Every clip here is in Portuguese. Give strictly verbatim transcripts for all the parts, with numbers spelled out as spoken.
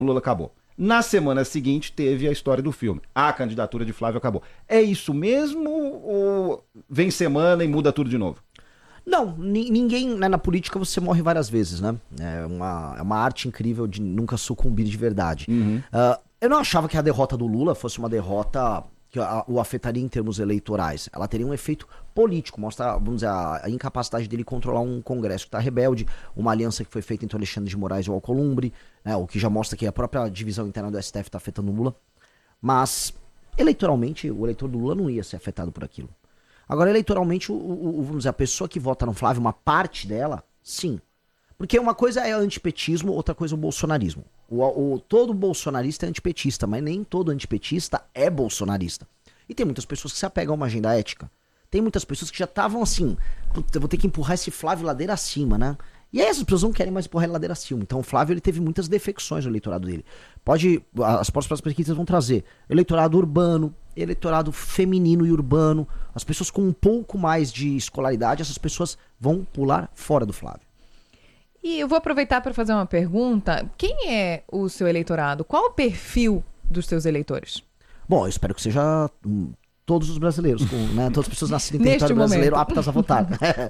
Lula acabou. Na semana seguinte teve a história do filme. A candidatura de Flávio acabou. É isso mesmo ou vem semana e muda tudo de novo? Não, ninguém, né, na política você morre várias vezes, né? É uma, é uma arte incrível de nunca sucumbir de verdade. Uhum. Uh, eu não achava que a derrota do Lula fosse uma derrota que a, o afetaria em termos eleitorais. Ela teria um efeito político, mostra, vamos dizer, a, a incapacidade dele controlar um Congresso que está rebelde, uma aliança que foi feita entre Alexandre de Moraes e o Alcolumbre, né, o que já mostra que a própria divisão interna do S T F está afetando o Lula. Mas, eleitoralmente, o eleitor do Lula não ia ser afetado por aquilo. Agora, eleitoralmente, o, o, o, vamos dizer, a pessoa que vota no Flávio, uma parte dela, sim. Porque uma coisa é antipetismo, outra coisa é o bolsonarismo. O, o, todo bolsonarista é antipetista, mas nem todo antipetista é bolsonarista. E tem muitas pessoas que se apegam a uma agenda ética. Tem muitas pessoas que já estavam assim, eu vou ter que empurrar esse Flávio ladeira acima, né? E aí essas pessoas não querem mais empurrar ele ladeira acima. Então o Flávio ele teve muitas defecções no eleitorado dele. Pode, as próximas pesquisas vão trazer eleitorado urbano, eleitorado feminino e urbano. As pessoas com um pouco mais de escolaridade, essas pessoas vão pular fora do Flávio. E eu vou aproveitar para fazer uma pergunta. Quem é o seu eleitorado? Qual o perfil dos seus eleitores? Bom, eu espero que seja hum, todos os brasileiros, com, né, todas as pessoas nascidas em território brasileiro aptas a votar.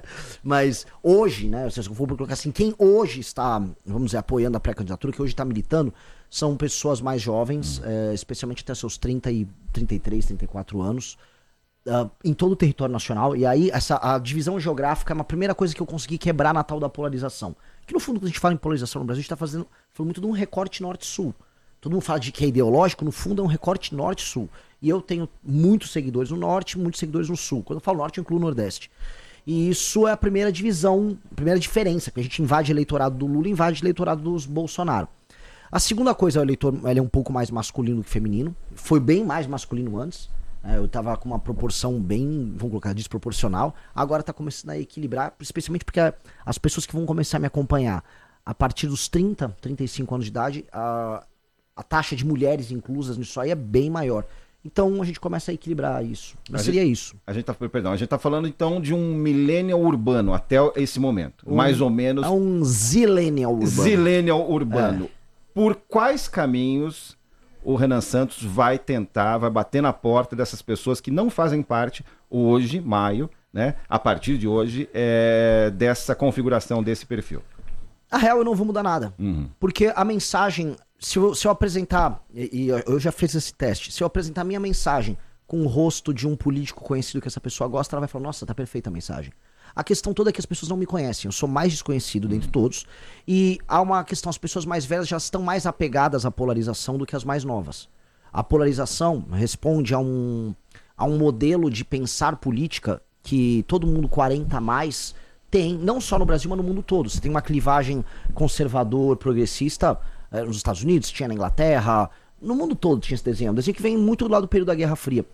Mas hoje, né, se eu for colocar assim, quem hoje está, vamos dizer, apoiando a pré-candidatura, que hoje está militando, são pessoas mais jovens, hum. é, especialmente até seus trinta e trinta e três, trinta e quatro anos, uh, em todo o território nacional. E aí, essa, a divisão geográfica é uma primeira coisa que eu consegui quebrar na tal da polarização. Que no fundo, quando a gente fala em polarização no Brasil, a gente está fazendo, falando muito de um recorte norte-sul. Todo mundo fala de que é ideológico, no fundo é um recorte norte-sul. E eu tenho muitos seguidores no norte, muitos seguidores no sul. Quando eu falo norte, eu incluo o nordeste. E isso é a primeira divisão, a primeira diferença, que a gente invade o eleitorado do Lula e invade o eleitorado dos Bolsonaro. A segunda coisa, o eleitor ele é um pouco mais masculino que feminino. Foi bem mais masculino antes. É, eu tava com uma proporção bem, vamos colocar, desproporcional. Agora tá começando a equilibrar, especialmente porque a, as pessoas que vão começar a me acompanhar a partir dos trinta, trinta e cinco anos de idade, a, a taxa de mulheres inclusas nisso aí é bem maior. Então a gente começa a equilibrar isso. Mas a seria gente, isso. A gente tá, perdão, a gente tá falando então de um millennial urbano até esse momento. Um, mais ou menos. É um zillennial urbano. Zillennial urbano. É. Por quais caminhos o Renan Santos vai tentar, vai bater na porta dessas pessoas que não fazem parte hoje, maio, né, a partir de hoje, é, dessa configuração desse perfil? A real, eu não vou mudar nada. Uhum. Porque a mensagem, se eu, se eu apresentar, e, e eu já fiz esse teste, se eu apresentar a minha mensagem com o rosto de um político conhecido que essa pessoa gosta, ela vai falar, nossa, tá perfeita a mensagem. A questão toda é que as pessoas não me conhecem, eu sou mais desconhecido dentre todos, e há uma questão, as pessoas mais velhas já estão mais apegadas à polarização do que as mais novas. A polarização responde a um, a um modelo de pensar política que todo mundo quarenta a mais tem, não só no Brasil, mas no mundo todo. Você tem uma clivagem conservador, progressista, eh, nos Estados Unidos, tinha na Inglaterra, no mundo todo tinha esse desenho, um desenho que vem muito do lado do período da Guerra Fria.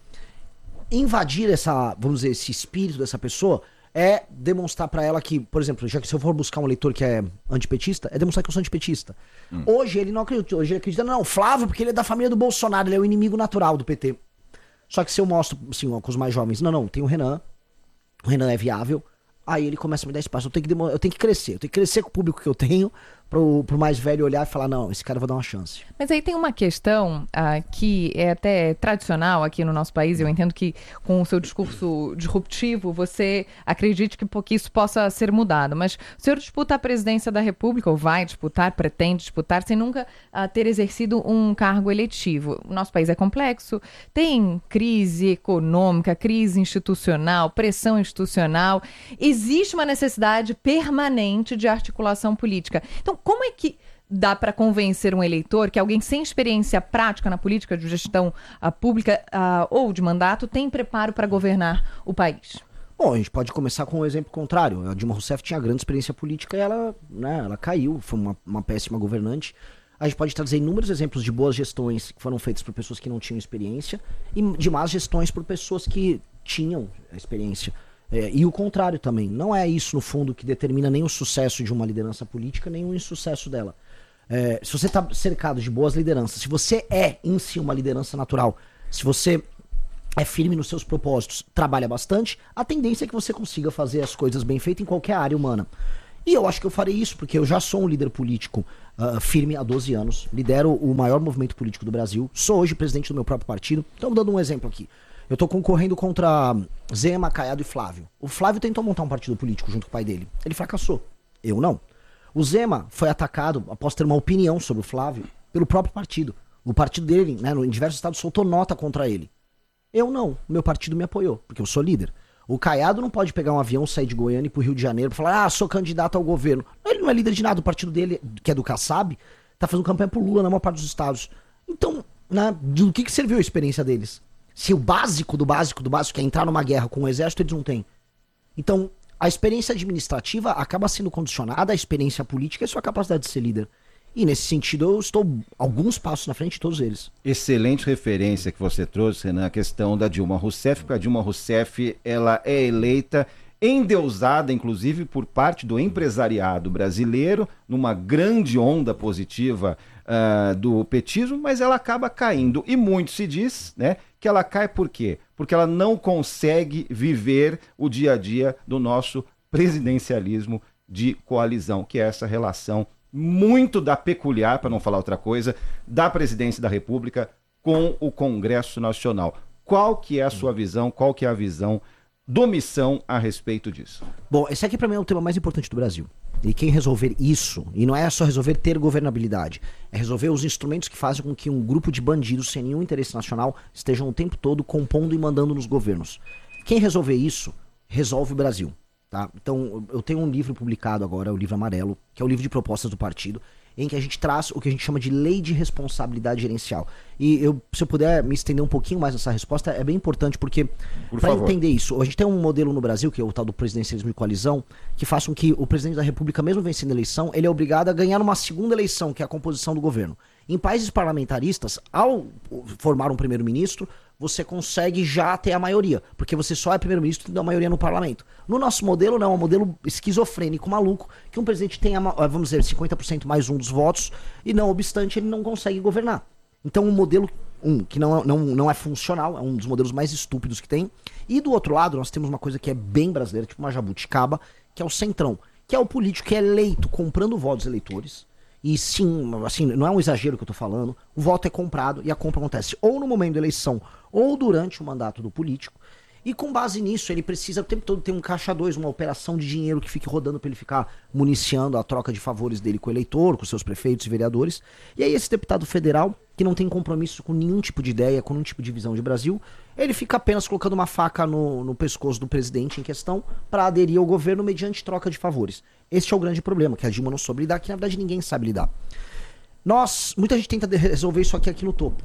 Invadir essa, vamos dizer, esse espírito dessa pessoa é demonstrar pra ela que, por exemplo, já que se eu for buscar um eleitor que é antipetista, é demonstrar que eu sou antipetista. Hum. Hoje ele não acredita, hoje ele acredita, não, Flávio, porque ele é da família do Bolsonaro, ele é o inimigo natural do P T. Só que se eu mostro, assim, ó, com os mais jovens, não, não, tem o Renan, o Renan é viável, aí ele começa a me dar espaço, eu tenho que, eu tenho que crescer, eu tenho que crescer com o público que eu tenho, pro, pro mais velho olhar e falar, não, esse cara eu vou dar uma chance. Mas aí tem uma questão ah, que é até tradicional aqui no nosso país, eu entendo que com o seu discurso disruptivo você acredite que, que isso possa ser mudado, mas o senhor disputa a presidência da República, ou vai disputar, pretende disputar, sem nunca ah, ter exercido um cargo eletivo. O nosso país é complexo, tem crise econômica, crise institucional, pressão institucional, existe uma necessidade permanente de articulação política. Então, como é que dá para convencer um eleitor que alguém sem experiência prática na política de gestão uh, pública uh, ou de mandato tem preparo para governar o país? Bom, a gente pode começar com um exemplo contrário. A Dilma Rousseff tinha grande experiência política e ela, né, ela caiu, foi uma, uma péssima governante. A gente pode trazer inúmeros exemplos de boas gestões que foram feitas por pessoas que não tinham experiência e de más gestões por pessoas que tinham experiência. É, e o contrário também. Não é isso, no fundo, que determina nem o sucesso de uma liderança política, nem o insucesso dela. É, se você está cercado de boas lideranças, se você é, em si, uma liderança natural, se você é firme nos seus propósitos, trabalha bastante, a tendência é que você consiga fazer as coisas bem feitas em qualquer área humana. E eu acho que eu farei isso, porque eu já sou um líder político uh, firme há doze anos, lidero o maior movimento político do Brasil, sou hoje presidente do meu próprio partido. Então, dando um exemplo aqui. Eu tô concorrendo contra Zema, Caiado e Flávio. O Flávio tentou montar um partido político junto com o pai dele. Ele fracassou. Eu não. O Zema foi atacado, após ter uma opinião sobre o Flávio, pelo próprio partido. O partido dele, né, em diversos estados, soltou nota contra ele. Eu não. O meu partido me apoiou, porque eu sou líder. O Caiado não pode pegar um avião, sair de Goiânia e ir pro Rio de Janeiro pra falar, ah, sou candidato ao governo. Ele não é líder de nada. O partido dele, que é do Kassab, tá fazendo campanha pro Lula na maior parte dos estados. Então, né, do que, que serviu a experiência deles? Se o básico do básico do básico é entrar numa guerra com o exército, eles não têm. Então, a experiência administrativa acaba sendo condicionada à experiência política e à sua capacidade de ser líder. E nesse sentido eu estou alguns passos na frente de todos eles. Excelente referência que você trouxe, Renan, a questão da Dilma Rousseff, porque a Dilma Rousseff ela é eleita, endeusada inclusive por parte do empresariado brasileiro, numa grande onda positiva uh, do petismo, mas ela acaba caindo. E muito se diz, né, que ela cai por quê? Porque ela não consegue viver o dia a dia do nosso presidencialismo de coalizão, que é essa relação muito da peculiar, para não falar outra coisa, da presidência da República com o Congresso Nacional. Qual que é a sua visão, qual que é a visão do Missão a respeito disso? Bom, esse aqui para mim é o tema mais importante do Brasil. E quem resolver isso, e não é só resolver ter governabilidade, é resolver os instrumentos que fazem com que um grupo de bandidos sem nenhum interesse nacional estejam o tempo todo compondo e mandando nos governos. Quem resolver isso, resolve o Brasil. Tá? Então, eu tenho um livro publicado agora, o livro amarelo, que é o livro de propostas do partido, em que a gente traz o que a gente chama de lei de responsabilidade gerencial. E eu, se eu puder me estender um pouquinho mais nessa resposta, é bem importante, porque para entender isso, a gente tem um modelo no Brasil, que é o tal do presidencialismo de coalizão, que faz com que o presidente da República, mesmo vencendo a eleição, ele é obrigado a ganhar uma segunda eleição, que é a composição do governo. Em países parlamentaristas, ao formar um primeiro-ministro, você consegue já ter a maioria, porque você só é primeiro-ministro tendo a maioria no parlamento. No nosso modelo, não, é um modelo esquizofrênico, maluco, que um presidente tenha, vamos dizer, cinquenta por cento mais um dos votos, e não obstante, ele não consegue governar. Então, um modelo, um, que não, não, não é funcional, é um dos modelos mais estúpidos que tem. E do outro lado, nós temos uma coisa que é bem brasileira, tipo uma jabuticaba, que é o centrão, que é o político que é eleito comprando votos eleitores. E sim, assim, não é um exagero que eu tô falando, o voto é comprado e a compra acontece ou no momento da eleição ou durante o mandato do político, e com base nisso ele precisa o tempo todo ter um caixa dois, uma operação de dinheiro que fique rodando para ele ficar municiando a troca de favores dele com o eleitor, com seus prefeitos e vereadores. E aí esse deputado federal, que não tem compromisso com nenhum tipo de ideia, com nenhum tipo de visão de Brasil, ele fica apenas colocando uma faca no, no pescoço do presidente em questão para aderir ao governo mediante troca de favores. Este é o grande problema, que a Dilma não soube lidar, que na verdade ninguém sabe lidar. Nós, muita gente tenta resolver isso aqui aqui no topo.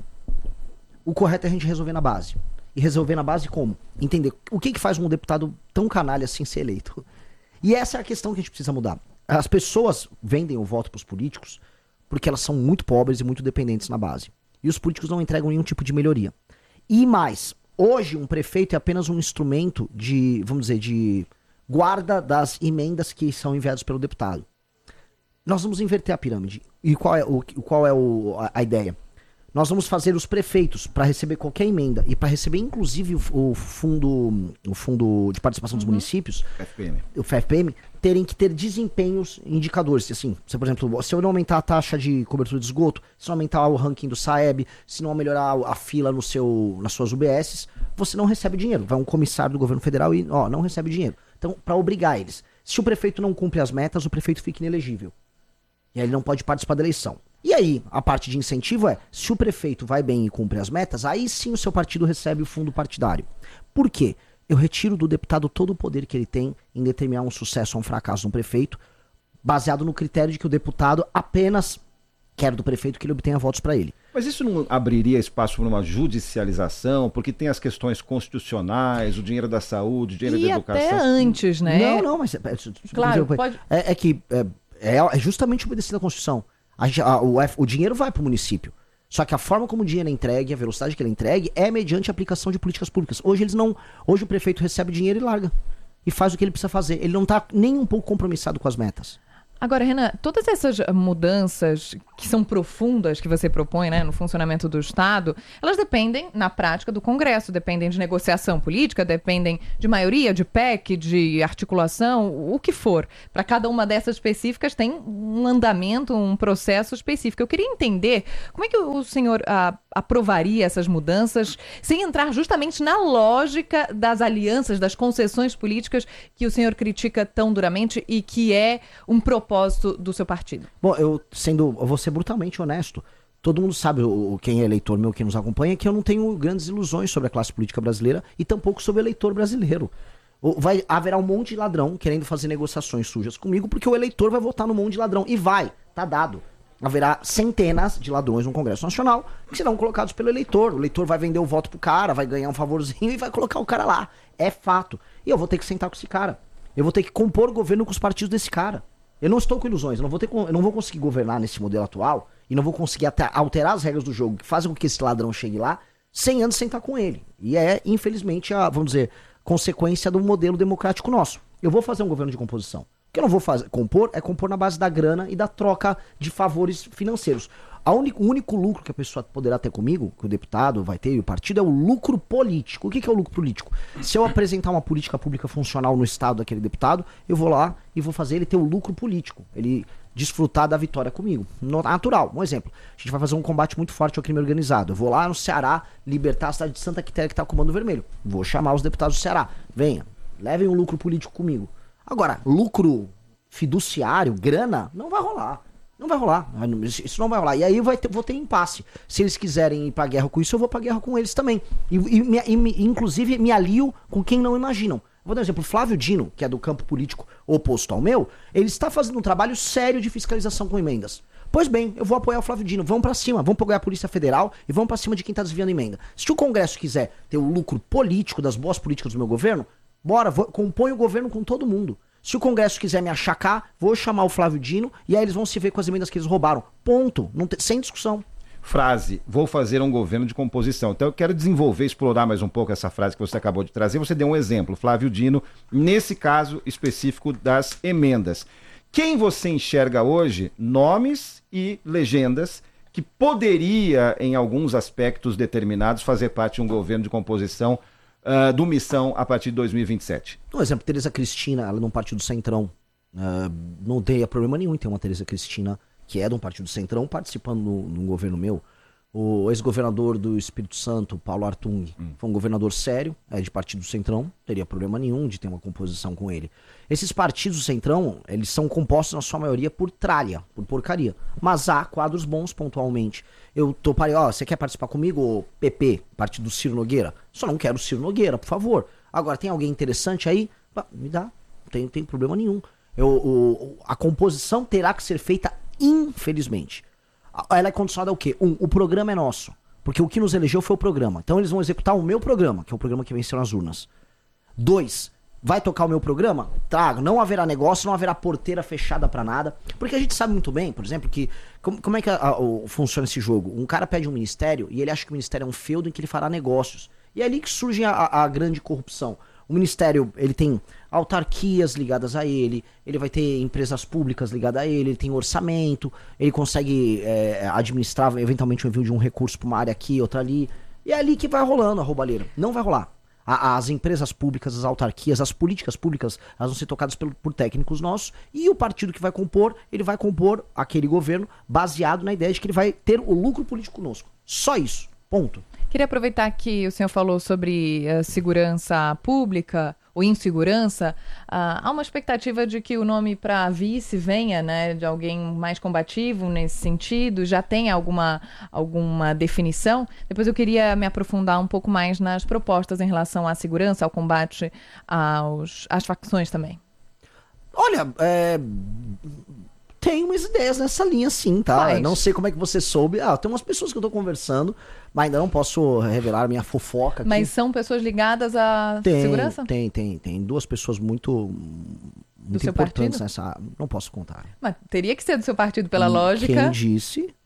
O correto é a gente resolver na base. E resolver na base como? Entender o que, que faz um deputado tão canalha assim ser eleito. E essa é a questão que a gente precisa mudar. As pessoas vendem o voto para os políticos porque elas são muito pobres e muito dependentes na base. E os políticos não entregam nenhum tipo de melhoria. E mais, hoje um prefeito é apenas um instrumento de, vamos dizer, de guarda das emendas que são enviadas pelo deputado. Nós vamos inverter a pirâmide. E qual é, o, qual é o, a, a ideia? Nós vamos fazer os prefeitos para receber qualquer emenda e para receber inclusive o, o fundo o fundo de participação dos uhum. municípios, F P M. o F P M, terem que ter desempenhos indicadores. Assim, se, por exemplo, se eu não aumentar a taxa de cobertura de esgoto, se não aumentar o ranking do Saeb, se não melhorar a fila no seu, nas suas U B Ss, você não recebe dinheiro. Vai um comissário do governo federal e ó, não recebe dinheiro. Então, para obrigar eles. Se o prefeito não cumpre as metas, o prefeito fica inelegível. E aí ele não pode participar da eleição. E aí, a parte de incentivo é, se o prefeito vai bem e cumpre as metas, aí sim o seu partido recebe o fundo partidário. Por quê? Eu retiro do deputado todo o poder que ele tem em determinar um sucesso ou um fracasso de um prefeito, baseado no critério de que o deputado apenas quer do prefeito que ele obtenha votos para ele. Mas isso não abriria espaço para uma judicialização? Porque tem as questões constitucionais, o dinheiro da saúde, o dinheiro e da educação. Até antes, né? Não, não, mas... É, claro, é, pode... é, é que é, é justamente obedecer à Constituição. A, a, o, F, o dinheiro vai para o município. Só que a forma como o dinheiro é entregue, a velocidade que ele é entregue, é mediante a aplicação de políticas públicas. Hoje eles não. Hoje o prefeito recebe dinheiro e larga. E faz o que ele precisa fazer. Ele não está nem um pouco compromissado com as metas. Agora, Renan, todas essas mudanças que são profundas que você propõe, né, no funcionamento do Estado, elas dependem, na prática, do Congresso, dependem de negociação política, dependem de maioria, de P E C, de articulação, o que for. Para cada uma dessas específicas tem um andamento, um processo específico. Eu queria entender como é que o senhor a, aprovaria essas mudanças sem entrar justamente na lógica das alianças, das concessões políticas que o senhor critica tão duramente e que é um propósito do seu partido. Bom, eu sendo, eu vou ser brutalmente honesto. Todo mundo sabe, o, quem é eleitor meu, quem nos acompanha, que eu não tenho grandes ilusões sobre a classe política brasileira e tampouco sobre o eleitor brasileiro. Vai, haverá um monte de ladrão querendo fazer negociações sujas comigo, porque o eleitor vai votar no monte de ladrão. E vai, tá dado. Haverá centenas de ladrões no Congresso Nacional que serão colocados pelo eleitor. O eleitor vai vender o voto pro cara, vai ganhar um favorzinho e vai colocar o cara lá. É fato. E eu vou ter que sentar com esse cara. Eu vou ter que compor o governo com os partidos desse cara. Eu não estou com ilusões. Eu não vou, ter, eu não vou conseguir governar nesse modelo atual e não vou conseguir até alterar as regras do jogo que fazem com que esse ladrão chegue lá sem antes sentar com ele. E é, infelizmente, a, vamos dizer, consequência do modelo democrático nosso. Eu vou fazer um governo de composição. O que eu não vou fazer, compor é compor na base da grana e da troca de favores financeiros. A único, o único lucro que a pessoa poderá ter comigo, que o deputado vai ter e o partido, é o lucro político. O que, que é o lucro político? Se eu apresentar uma política pública funcional no estado daquele deputado, eu vou lá e vou fazer ele ter o lucro político. Ele desfrutar da vitória comigo. Natural. Um exemplo. A gente vai fazer um combate muito forte ao crime organizado. Eu vou lá no Ceará libertar a cidade de Santa Quitéria que está com o Comando Vermelho. Vou chamar os deputados do Ceará. Venha. Levem um lucro político comigo. Agora, lucro fiduciário, grana, não vai rolar. Não vai rolar. Isso não vai rolar. E aí eu vai ter, vou ter impasse. Se eles quiserem ir pra guerra com isso, eu vou pra guerra com eles também. E, e, e, e inclusive me alio com quem não imaginam. Vou dar um exemplo. Flávio Dino, que é do campo político oposto ao meu, ele está fazendo um trabalho sério de fiscalização com emendas. Pois bem, eu vou apoiar o Flávio Dino. Vamos pra cima. Vamos apoiar a Polícia Federal e vamos pra cima de quem tá desviando emenda. Se o Congresso quiser ter o lucro político das boas políticas do meu governo, bora, vou, compõe o governo com todo mundo. Se o Congresso quiser me achacar, vou chamar o Flávio Dino e aí eles vão se ver com as emendas que eles roubaram. Ponto. Não te, sem discussão. Frase, vou fazer um governo de composição. Então eu quero desenvolver, explorar mais um pouco essa frase que você acabou de trazer. Você deu um exemplo, Flávio Dino, nesse caso específico das emendas. Quem você enxerga hoje, nomes e legendas, que poderia, em alguns aspectos determinados, fazer parte de um governo de composição Uh, do Missão a partir de dois mil e vinte e sete. Um exemplo, Tereza Cristina, ela é de um partido Centrão. Uh, não teria problema nenhum em ter uma Tereza Cristina, que é de um partido Centrão, participando num governo meu. O ex-governador do Espírito Santo, Paulo Artung, hum. foi um governador sério, é de partido Centrão, não teria problema nenhum de ter uma composição com ele. Esses partidos do Centrão, eles são compostos na sua maioria por tralha, por porcaria. Mas há quadros bons pontualmente. Eu toparia, ó, você quer participar comigo, P P, partido do Ciro Nogueira? Só não quero o Ciro Nogueira, por favor. Agora, tem alguém interessante aí? Bah, me dá, não tem, não tem problema nenhum. Eu, o, a composição terá que ser feita, infelizmente. Ela é condicionada ao quê? Um, o programa é nosso. Porque o que nos elegeu foi o programa. Então eles vão executar o meu programa, que é o programa que venceu nas urnas. Dois, vai tocar o meu programa? Trago. Não haverá negócio, não haverá porteira fechada pra nada. Porque a gente sabe muito bem, por exemplo, que... Como, como é que a, a, o, funciona esse jogo? Um cara pede um ministério e ele acha que o ministério é um feudo em que ele fará negócios. E é ali que surge a, a, a grande corrupção. O ministério, ele tem autarquias ligadas a ele, ele vai ter empresas públicas ligadas a ele, ele tem orçamento, ele consegue é, administrar eventualmente o envio de um recurso para uma área aqui, outra ali. E é ali que vai rolando a roubalheira. Não vai rolar. A, as empresas públicas, as autarquias, as políticas públicas, elas vão ser tocadas por, por técnicos nossos, e o partido que vai compor, ele vai compor aquele governo baseado na ideia de que ele vai ter o lucro político conosco. Só isso. Ponto. Queria aproveitar que o senhor falou sobre uh, segurança pública ou insegurança. Uh, há uma expectativa de que o nome para vice venha, né, de alguém mais combativo nesse sentido? Já tem alguma, alguma definição? Depois eu queria me aprofundar um pouco mais nas propostas em relação à segurança, ao combate aos, às facções também. Olha, é... tem umas ideias nessa linha sim, tá? Mas... não sei como é que você soube. Ah, tem umas pessoas que eu tô conversando, mas ainda não posso revelar minha fofoca aqui. Mas são pessoas ligadas à tem, segurança? Tem, tem, tem. Duas pessoas muito, muito do seu importantes partido? nessa... Não posso contar. Mas teria que ser do seu partido pela e lógica. Quem disse?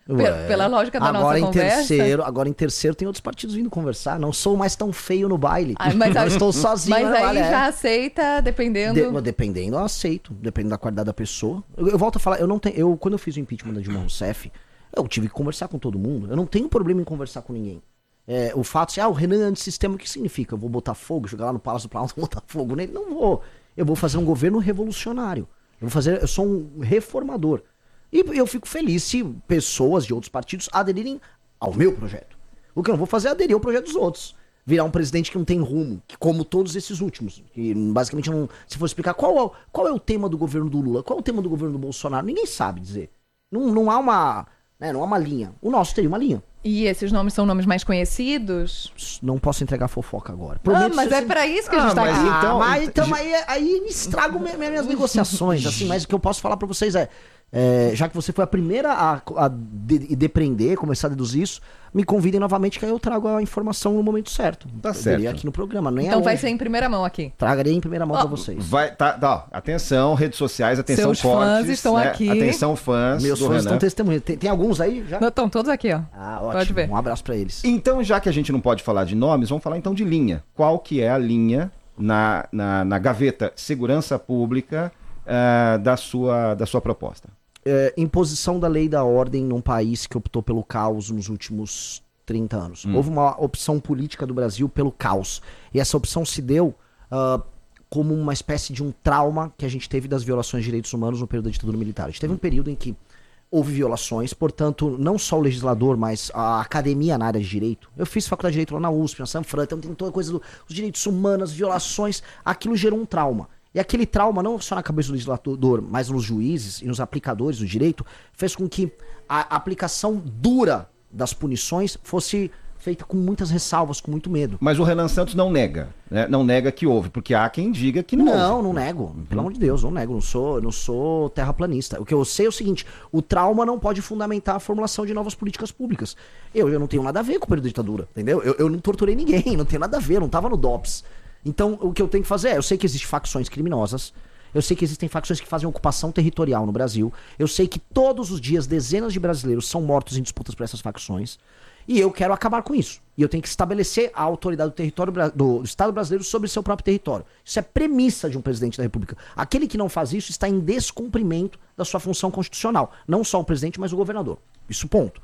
Ué. Pela lógica da agora nossa em conversa. Terceiro, agora em terceiro tem outros partidos vindo conversar. Não sou mais tão feio no baile. Ah, mas não aí, estou sozinho. Mas aí vale, já é. aceita, dependendo... De, dependendo, eu aceito. Dependendo da qualidade da pessoa. Eu, eu volto a falar, eu não tenho... Eu, quando eu fiz o impeachment da Dilma Rousseff, eu tive que conversar com todo mundo. Eu não tenho problema em conversar com ninguém. É, o fato de, ah, o Renan é antissistema, o que significa? Eu vou botar fogo, jogar lá no Palácio do Planalto e botar fogo nele? Não vou. Eu vou fazer um governo revolucionário. Eu vou fazer, eu sou um reformador. E eu fico feliz se pessoas de outros partidos aderirem ao meu projeto. O que eu não vou fazer é aderir ao projeto dos outros. Virar um presidente que não tem rumo, que, como todos esses últimos. Que basicamente não. Se for explicar qual é, qual é o tema do governo do Lula, qual é o tema do governo do Bolsonaro, ninguém sabe dizer. Não, não há uma. Né, não há uma linha. O nosso teria uma linha. E esses nomes são nomes mais conhecidos? Não posso entregar fofoca agora. Prometo, ah, mas é pra isso que a gente ah, tá aqui. Então, ah, mas então aí, aí estrago minhas, minhas negociações, assim, mas o que eu posso falar pra vocês é, é já que você foi a primeira a, a de, depreender, começar a deduzir isso, me convidem novamente que aí eu trago a informação no momento certo. Tá certo. Aqui no programa, nem Então é vai hoje. ser em primeira mão aqui. Tragarei em primeira mão oh, pra vocês. Vai, tá, tá, atenção, redes sociais, atenção Seus cortes. fãs estão né? aqui. Atenção fãs. Meus do fãs Renan. estão testemunhando. Tem, tem alguns aí já? Não, estão todos aqui, ó. Ah, ótimo. Pode ver. Um abraço pra eles. Então, já que a gente não pode falar de nomes, vamos falar então de linha. Qual que é a linha na, na, na gaveta segurança pública uh, da, sua, da sua proposta? É, imposição da lei e da ordem num país que optou pelo caos nos últimos trinta anos. Hum. Houve uma opção política do Brasil pelo caos. E essa opção se deu uh, como uma espécie de um trauma que a gente teve das violações de direitos humanos no período da ditadura militar. A gente teve um período em que houve violações, portanto, não só o legislador, mas a academia na área de direito. Eu fiz faculdade de direito lá na U S P, na Sanfran, então tem toda a coisa dos direitos humanos, violações, aquilo gerou um trauma. E aquele trauma, não só na cabeça do legislador, mas nos juízes e nos aplicadores do direito, fez com que a aplicação dura das punições fosse feita com muitas ressalvas, com muito medo. Mas o Renan Santos não nega, né? Não nega que houve, porque há quem diga que não houve. Não, não nego. Uhum. Pelo amor de Deus, não nego. Não sou, não sou terraplanista. O que eu sei é o seguinte, o trauma não pode fundamentar a formulação de novas políticas públicas. Eu, eu não tenho nada a ver com o período da ditadura, entendeu? Eu, eu não torturei ninguém, não tenho nada a ver, eu não tava no D O P S. Então, o que eu tenho que fazer é, eu sei que existem facções criminosas, eu sei que existem facções que fazem ocupação territorial no Brasil, eu sei que todos os dias dezenas de brasileiros são mortos em disputas por essas facções, e eu quero acabar com isso. E eu tenho que estabelecer a autoridade do território do, do Estado brasileiro sobre seu próprio território. Isso é premissa de um presidente da República. Aquele que não faz isso está em descumprimento da sua função constitucional. Não só o presidente, mas o governador. Isso ponto.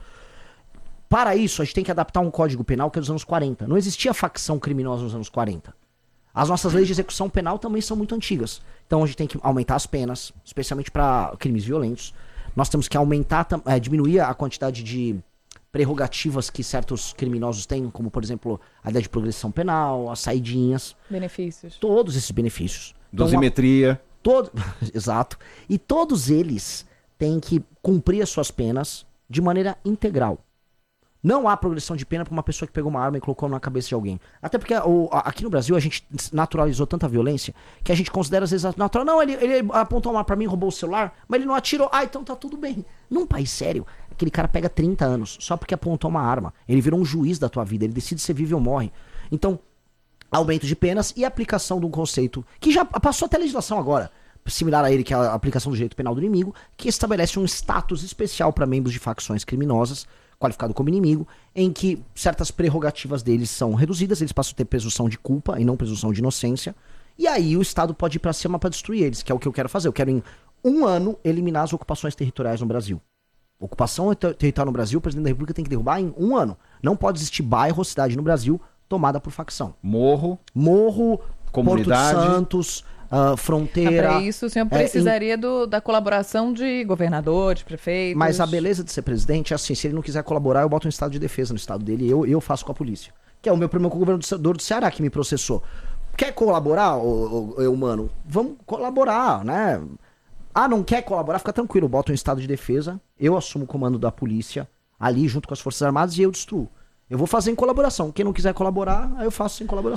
Para isso, a gente tem que adaptar um código penal que é dos anos quarenta. Não existia facção criminosa nos anos quarenta. As nossas leis de execução penal também são muito antigas. Então a gente tem que aumentar as penas, especialmente para crimes violentos. Nós temos que aumentar, é, diminuir a quantidade de prerrogativas que certos criminosos têm, como por exemplo a ideia de progressão penal, as saidinhas. Benefícios. Todos esses benefícios. Dosimetria. Então, todo... Exato. E todos eles têm que cumprir as suas penas de maneira integral. Não há progressão de pena para uma pessoa que pegou uma arma e colocou na cabeça de alguém. Até porque o, aqui no Brasil a gente naturalizou tanta violência que a gente considera às vezes natural. Não, ele, ele apontou uma arma para mim, roubou o celular, mas ele não atirou. Ah, então tá tudo bem. Num país sério, aquele cara pega trinta anos só porque apontou uma arma. Ele virou um juiz da tua vida, ele decide se vive ou morre. Então, aumento de penas e aplicação de um conceito que já passou até a legislação agora, similar a ele, que é a aplicação do direito penal do inimigo, que estabelece um status especial para membros de facções criminosas, qualificado como inimigo, em que certas prerrogativas deles são reduzidas, eles passam a ter presunção de culpa e não presunção de inocência, e aí o Estado pode ir para cima para destruir eles, que é o que eu quero fazer. Eu quero em um ano eliminar as ocupações territoriais no Brasil. Ocupação ter- territorial no Brasil, o presidente da República tem que derrubar em um ano. Não pode existir bairro ou cidade no Brasil tomada por facção. Morro. Morro, comunidade. Porto de Santos, uh, fronteira. Ah, para isso o senhor precisaria é, em... do, da colaboração de governadores, prefeitos. Mas a beleza de ser presidente é assim, se ele não quiser colaborar, eu boto um estado de defesa no estado dele e eu, eu faço com a polícia. Que é o meu problema com o governador do Ceará que me processou. Quer colaborar, ô, ô, ô, mano? Vamos colaborar, né? Ah, não quer colaborar? Fica tranquilo, eu boto um estado de defesa, eu assumo o comando da polícia ali junto com as Forças Armadas e eu destruo. Eu vou fazer em colaboração. Quem não quiser colaborar, aí eu faço em colaboração.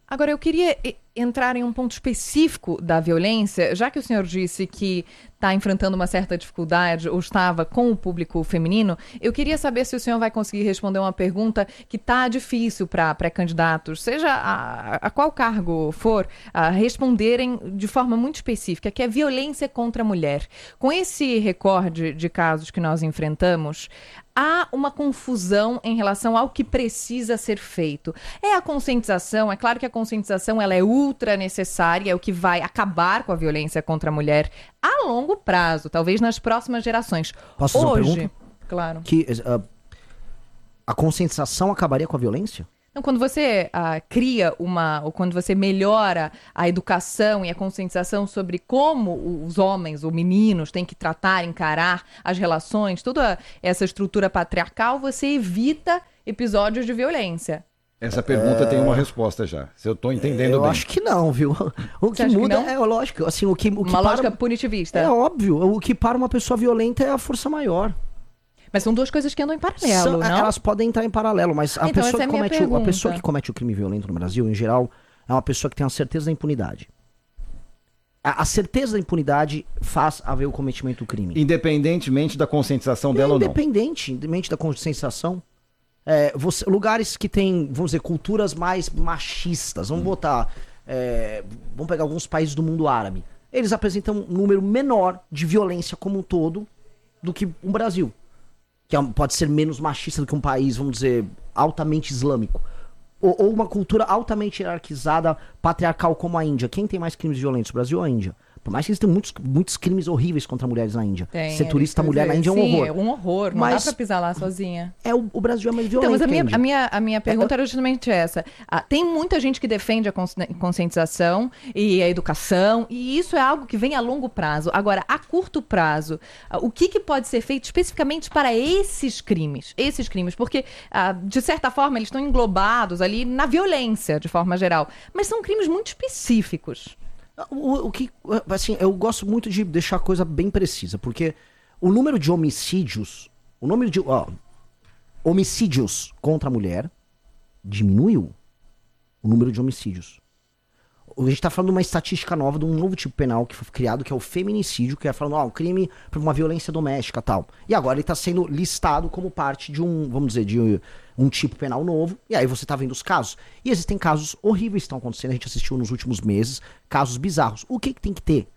Agora, eu queria entrar em um ponto específico da violência, já que o senhor disse que está enfrentando uma certa dificuldade ou estava com o público feminino, eu queria saber se o senhor vai conseguir responder uma pergunta que está difícil para pré-candidatos, seja a, a qual cargo for, a responderem de forma muito específica, que é violência contra a mulher. Com esse recorde de casos que nós enfrentamos, há uma confusão em relação ao que precisa ser feito. É a conscientização, é claro que a conscientização ela é ultra necessária, é o que vai acabar com a violência contra a mulher a longo prazo, talvez nas próximas gerações. Posso fazer Hoje, uma pergunta? Claro. Que, uh, a conscientização acabaria com a violência? Então, quando você uh, cria uma, ou quando você melhora a educação e a conscientização sobre como os homens ou meninos têm que tratar, encarar as relações, toda essa estrutura patriarcal, você evita episódios de violência. Essa pergunta é... tem uma resposta já, se eu estou entendendo eu bem. Eu acho que não, viu? O que Você muda que é lógico, assim, o que, o que uma para... lógica punitivista. É óbvio, o que para uma pessoa violenta é a força maior. Mas são duas coisas que andam em paralelo, São, não? Elas podem entrar em paralelo, mas a, então, pessoa é que comete o, a pessoa que comete o crime violento no Brasil, em geral, é uma pessoa que tem a certeza da impunidade. A, a certeza da impunidade faz haver o cometimento do crime. Independentemente da conscientização dela ou não. Independente, independente da conscientização. É, você, lugares que tem, vamos dizer, culturas mais machistas, vamos hum. botar, é, vamos pegar alguns países do mundo árabe. Eles apresentam um número menor de violência como um todo do que o Brasil. Que é, pode ser menos machista do que um país, vamos dizer, altamente islâmico. Ou, ou uma cultura altamente hierarquizada, patriarcal como a Índia. Quem tem mais crimes violentos, o Brasil ou a Índia? Por mais que eles tenham muitos, muitos crimes horríveis contra mulheres na Índia. Tem, ser turista mulher na Índia sim, é um horror. É um horror, não mas dá pra pisar lá sozinha. É, o, o Brasil é mais violento. Então, mas a minha, a, a minha, a minha pergunta é, era justamente essa. Ah, tem muita gente que defende a conscientização e a educação, e isso é algo que vem a longo prazo. Agora, a curto prazo, ah, o que, que pode ser feito especificamente para esses crimes? Esses crimes, porque, ah, de certa forma, eles estão englobados ali na violência, de forma geral. Mas são crimes muito específicos. O, o que, assim, eu gosto muito de deixar a coisa bem precisa, porque o número de homicídios, o número de ó, homicídios contra a mulher diminuiu. O número de homicídios. A gente tá falando de uma estatística nova, de um novo tipo penal que foi criado, que é o feminicídio, que é falando, ó, um crime por uma violência doméstica e tal. E agora ele tá sendo listado como parte de um, vamos dizer, de um tipo penal novo. E aí você tá vendo os casos. E existem casos horríveis que estão acontecendo, a gente assistiu nos últimos meses, casos bizarros. O que que tem que ter?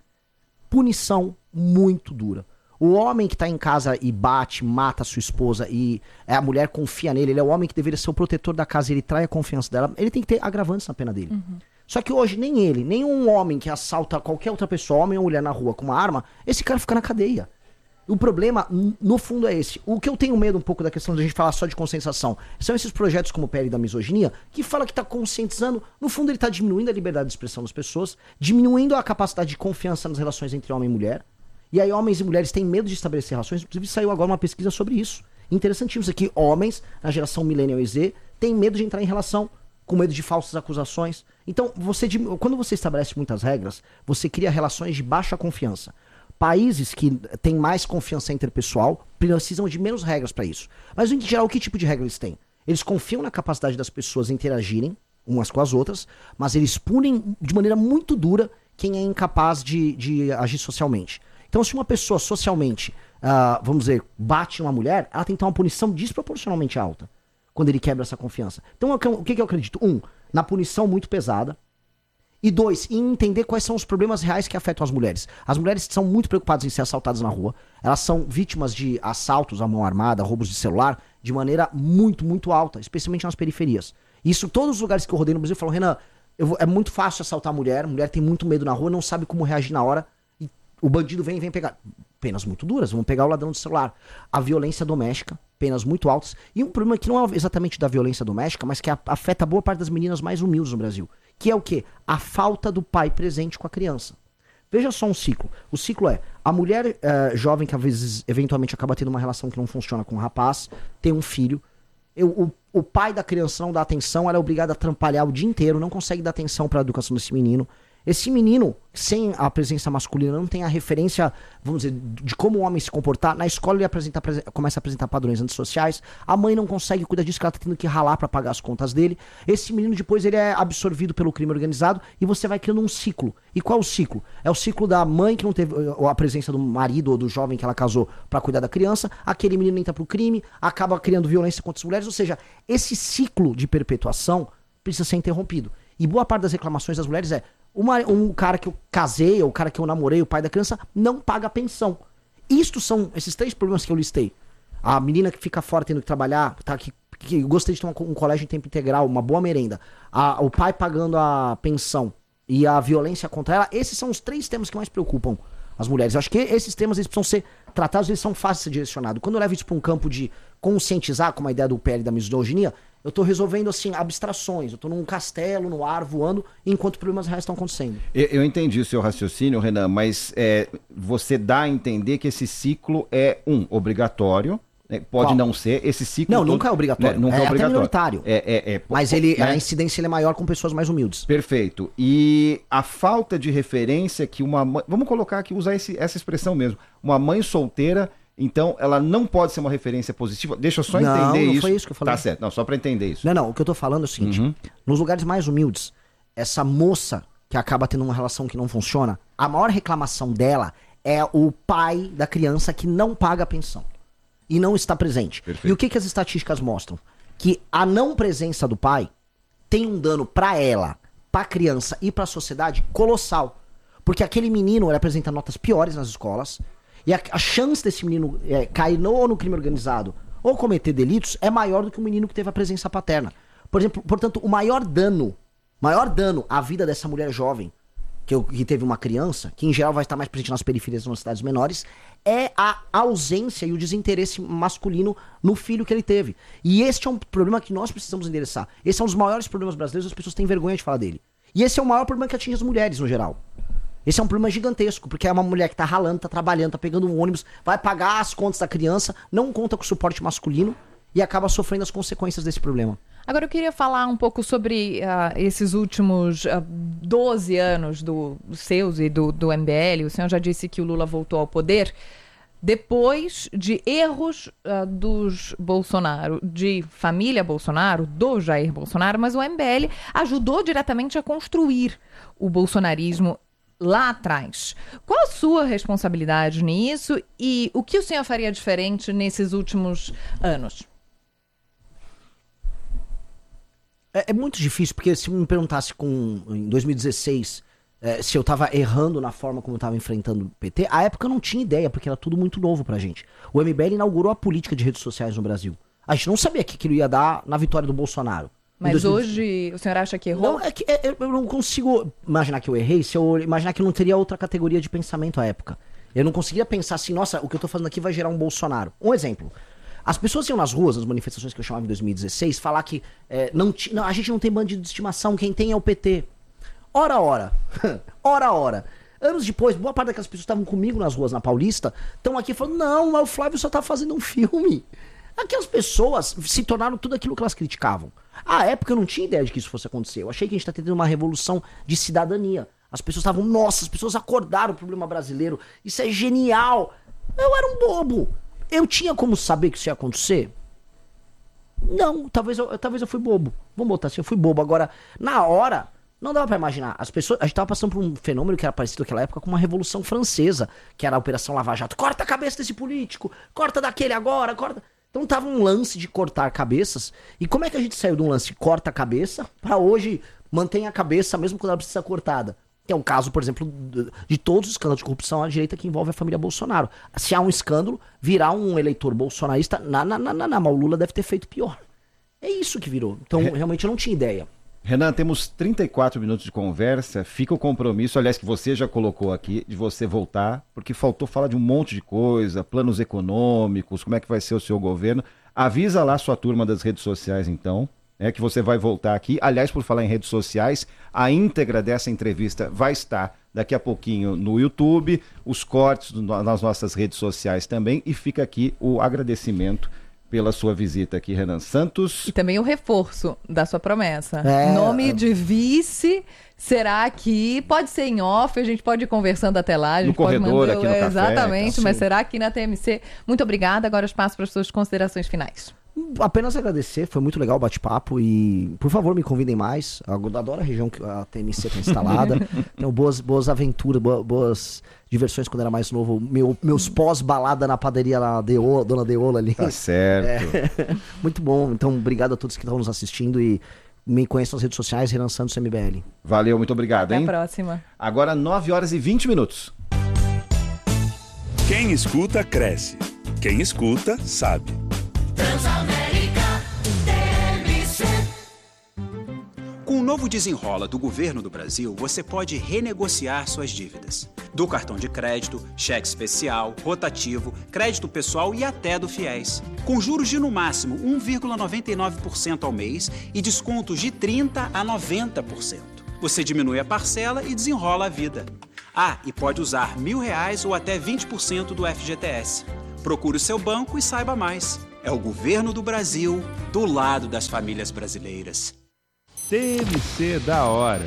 Punição muito dura. O homem que tá em casa e bate, mata a sua esposa e a mulher confia nele, ele é o homem que deveria ser o protetor da casa e ele trai a confiança dela, ele tem que ter agravantes na pena dele. Uhum. Só que hoje nem ele, nem um homem que assalta qualquer outra pessoa, homem ou mulher na rua com uma arma, esse cara fica na cadeia. O problema, no fundo, é esse. O que eu tenho medo um pouco da questão de a gente falar só de conscientização são esses projetos como o P L da misoginia, que fala que está conscientizando, no fundo ele está diminuindo a liberdade de expressão das pessoas, diminuindo a capacidade de confiança nas relações entre homem e mulher. E aí homens e mulheres têm medo de estabelecer relações, inclusive saiu agora uma pesquisa sobre isso. Interessantíssimo isso aqui, homens, na geração Millennial e Z, têm medo de entrar em relação, com medo de falsas acusações. Então, você, quando você estabelece muitas regras, você cria relações de baixa confiança. Países que têm mais confiança interpessoal precisam de menos regras para isso. Mas, em geral, que tipo de regra eles têm? Eles confiam na capacidade das pessoas interagirem umas com as outras, mas eles punem de maneira muito dura quem é incapaz de, de agir socialmente. Então, se uma pessoa socialmente, uh, vamos dizer, bate uma mulher, ela tem que ter uma punição desproporcionalmente alta quando ele quebra essa confiança. Então, o que, que eu acredito? Um, na punição muito pesada. E dois, em entender quais são os problemas reais que afetam as mulheres. As mulheres são muito preocupadas em ser assaltadas na rua. Elas são vítimas de assaltos à mão armada, roubos de celular, de maneira muito, muito alta, especialmente nas periferias. Isso, todos os lugares que eu rodei no Brasil falam, Renan, eu vou, é muito fácil assaltar a mulher, a mulher tem muito medo na rua, não sabe como reagir na hora, e o bandido vem e vem pegar. Penas muito duras, vão pegar o ladrão de celular. A violência doméstica, penas muito altas. E um problema que não é exatamente da violência doméstica, mas que afeta boa parte das meninas mais humildes no Brasil. Que é o quê? A falta do pai presente com a criança. Veja só um ciclo. O ciclo é, a mulher uh, jovem que às vezes, eventualmente, acaba tendo uma relação que não funciona com o rapaz, tem um filho, eu, o, o pai da criança não dá atenção, ela é obrigada a trampalhar o dia inteiro, não consegue dar atenção para a educação desse menino, Esse menino, sem a presença masculina, não tem a referência, vamos dizer, de como o homem se comportar. Na escola ele apresenta, começa a apresentar padrões antissociais. A mãe não consegue cuidar disso, que ela tá tendo que ralar para pagar as contas dele. Esse menino depois ele é absorvido pelo crime organizado e você vai criando um ciclo. E qual é o ciclo? É o ciclo da mãe que não teve a presença do marido ou do jovem que ela casou para cuidar da criança. Aquele menino entra pro crime, acaba criando violência contra as mulheres. Ou seja, esse ciclo de perpetuação precisa ser interrompido. E boa parte das reclamações das mulheres é: Uma, um cara que eu casei, ou o cara que eu namorei, o pai da criança, não paga pensão. Isto são esses três problemas que eu listei. A menina que fica fora tendo que trabalhar, tá, que, que gostaria de ter um, um colégio em tempo integral, uma boa merenda. A, o pai pagando a pensão e a violência contra ela. Esses são os três temas que mais preocupam as mulheres. Eu acho que esses temas eles precisam ser tratados, eles são fáceis de ser direcionados. Quando eu levo isso para um campo de conscientizar, como a ideia do P L da misoginia, eu tô resolvendo, assim, abstrações. Eu tô num castelo, no ar, voando, enquanto problemas reais estão acontecendo. Eu, eu entendi o seu raciocínio, Renan, mas é, você dá a entender que esse ciclo é, um, obrigatório, né? Pode Qual? Não ser, esse ciclo... Não, todo, nunca é obrigatório. Né? Nunca é, é obrigatório. Até minoritário. É, é, é, mas ele, né? a incidência ele é maior com pessoas mais humildes. Perfeito. E a falta de referência que uma mãe... Vamos colocar aqui, usar esse, essa expressão mesmo. Uma mãe solteira... Então, ela não pode ser uma referência positiva? Deixa eu só não, entender não isso. Foi isso que eu falei. Tá certo. Não, só para entender isso. Não, não. O que eu tô falando é o seguinte. Uhum. Nos lugares mais humildes, essa moça que acaba tendo uma relação que não funciona, a maior reclamação dela é o pai da criança que não paga a pensão. E não está presente. Perfeito. E o que, que as estatísticas mostram? Que a não presença do pai tem um dano para ela, para a criança e para a sociedade colossal. Porque aquele menino ele apresenta notas piores nas escolas. E a, a chance desse menino é, cair no, no crime organizado ou cometer delitos é maior do que o menino que teve a presença paterna. Por exemplo, portanto, o maior dano, maior dano à vida dessa mulher jovem, que, eu, que teve uma criança, que em geral vai estar mais presente nas periferias das cidades menores, é a ausência e o desinteresse masculino no filho que ele teve. E este é um problema que nós precisamos endereçar. Esse é um dos maiores problemas brasileiros, as pessoas têm vergonha de falar dele. E esse é o maior problema que atinge as mulheres no geral. Esse é um problema gigantesco, porque é uma mulher que tá ralando, tá trabalhando, tá pegando um ônibus, vai pagar as contas da criança, não conta com o suporte masculino e acaba sofrendo as consequências desse problema. Agora eu queria falar um pouco sobre uh, esses últimos uh, doze anos do, dos seus e do, do M B L. O senhor já disse que o Lula voltou ao poder depois de erros uh, dos Bolsonaro, de família Bolsonaro, do Jair Bolsonaro, mas o M B L ajudou diretamente a construir o bolsonarismo lá atrás. Qual a sua responsabilidade nisso e o que o senhor faria diferente nesses últimos anos? É, é muito difícil, porque se me perguntasse com, em dois mil e dezesseis é, se eu tava errando na forma como eu tava enfrentando o P T, à época eu não tinha ideia, porque era tudo muito novo pra gente. O M B L inaugurou a política de redes sociais no Brasil. A gente não sabia o que aquilo ia dar na vitória do Bolsonaro. Mas hoje o senhor acha que errou? Não, é que é, eu não consigo imaginar que eu errei se eu imaginar que eu não teria outra categoria de pensamento à época. Eu não conseguia pensar assim, nossa, o que eu tô fazendo aqui vai gerar um Bolsonaro. Um exemplo. As pessoas iam nas ruas, nas manifestações que eu chamava em dois mil e dezesseis, falar que é, não, não, a gente não tem bandido de estimação, quem tem é o P T. Ora, ora. ora, ora. Anos depois, boa parte daquelas pessoas que estavam comigo nas ruas na Paulista estão aqui falando, não, mas o Flávio só tá fazendo um filme. Aquelas pessoas se tornaram tudo aquilo que elas criticavam. À época eu não tinha ideia de que isso fosse acontecer. Eu achei que a gente tá tendo uma revolução de cidadania. As pessoas estavam, nossa, as pessoas acordaram o problema brasileiro. Isso é genial. Eu era um bobo. Eu tinha como saber que isso ia acontecer? Não, talvez eu, talvez eu fui bobo. Vamos botar assim, eu fui bobo. Agora, na hora, não dava pra imaginar. As pessoas, a gente tava passando por um fenômeno que era parecido naquela época com uma Revolução Francesa, que era a Operação Lava Jato. Corta a cabeça desse político, corta daquele agora, corta... Então tava um lance de cortar cabeças. E como é que a gente saiu de um lance de corta a cabeça pra hoje mantém a cabeça mesmo quando ela precisa ser cortada? Que é o caso, por exemplo, de todos os escândalos de corrupção à direita que envolve a família Bolsonaro. Se há um escândalo, virar um eleitor bolsonarista, na, na, na, na, na, mas o Lula deve ter feito pior. É isso que virou. Então, realmente, eu não tinha ideia. Renan, temos trinta e quatro minutos de conversa. Fica o compromisso, aliás, que você já colocou aqui, de você voltar, porque faltou falar de um monte de coisa, planos econômicos, como é que vai ser o seu governo. Avisa lá sua turma das redes sociais, então, né, que você vai voltar aqui. Aliás, por falar em redes sociais, a íntegra dessa entrevista vai estar daqui a pouquinho no YouTube, os cortes do, nas nossas redes sociais também, e fica aqui o agradecimento pela sua visita aqui, Renan Santos. E também o reforço da sua promessa. É, Nome é... de vice será que pode ser em off, a gente pode ir conversando até lá. A gente no corredor, pode mandar... aqui no café. Exatamente, Então, mas será que na T M C? Muito obrigada, agora espaço para as suas considerações finais. Apenas agradecer, foi muito legal o bate-papo e, por favor, me convidem mais. Eu adoro a região que a T M C está instalada. Então, boas, boas aventuras, boas, boas diversões quando era mais novo. Meu, meus pós-balada na padaria lá, Deola, Dona Deola ali. Tá certo. É, muito bom. Então, obrigado a todos que estão nos assistindo e me conheçam nas redes sociais, Renan Santos M B L. Valeu, muito obrigado, hein? Até a próxima. Agora, nove horas e vinte minutos. Quem escuta, cresce. Quem escuta, sabe. Transamérica T M C. Com o novo Desenrola do Governo do Brasil, você pode renegociar suas dívidas. Do cartão de crédito, cheque especial, rotativo, crédito pessoal e até do FIES. Com juros de no máximo um vírgula noventa e nove por cento ao mês e descontos de trinta por cento a noventa por cento. Você diminui a parcela e desenrola a vida. Ah, e pode usar mil reais ou até vinte por cento do F G T S. Procure o seu banco e saiba mais. É o Governo do Brasil, do lado das famílias brasileiras. T M C da hora.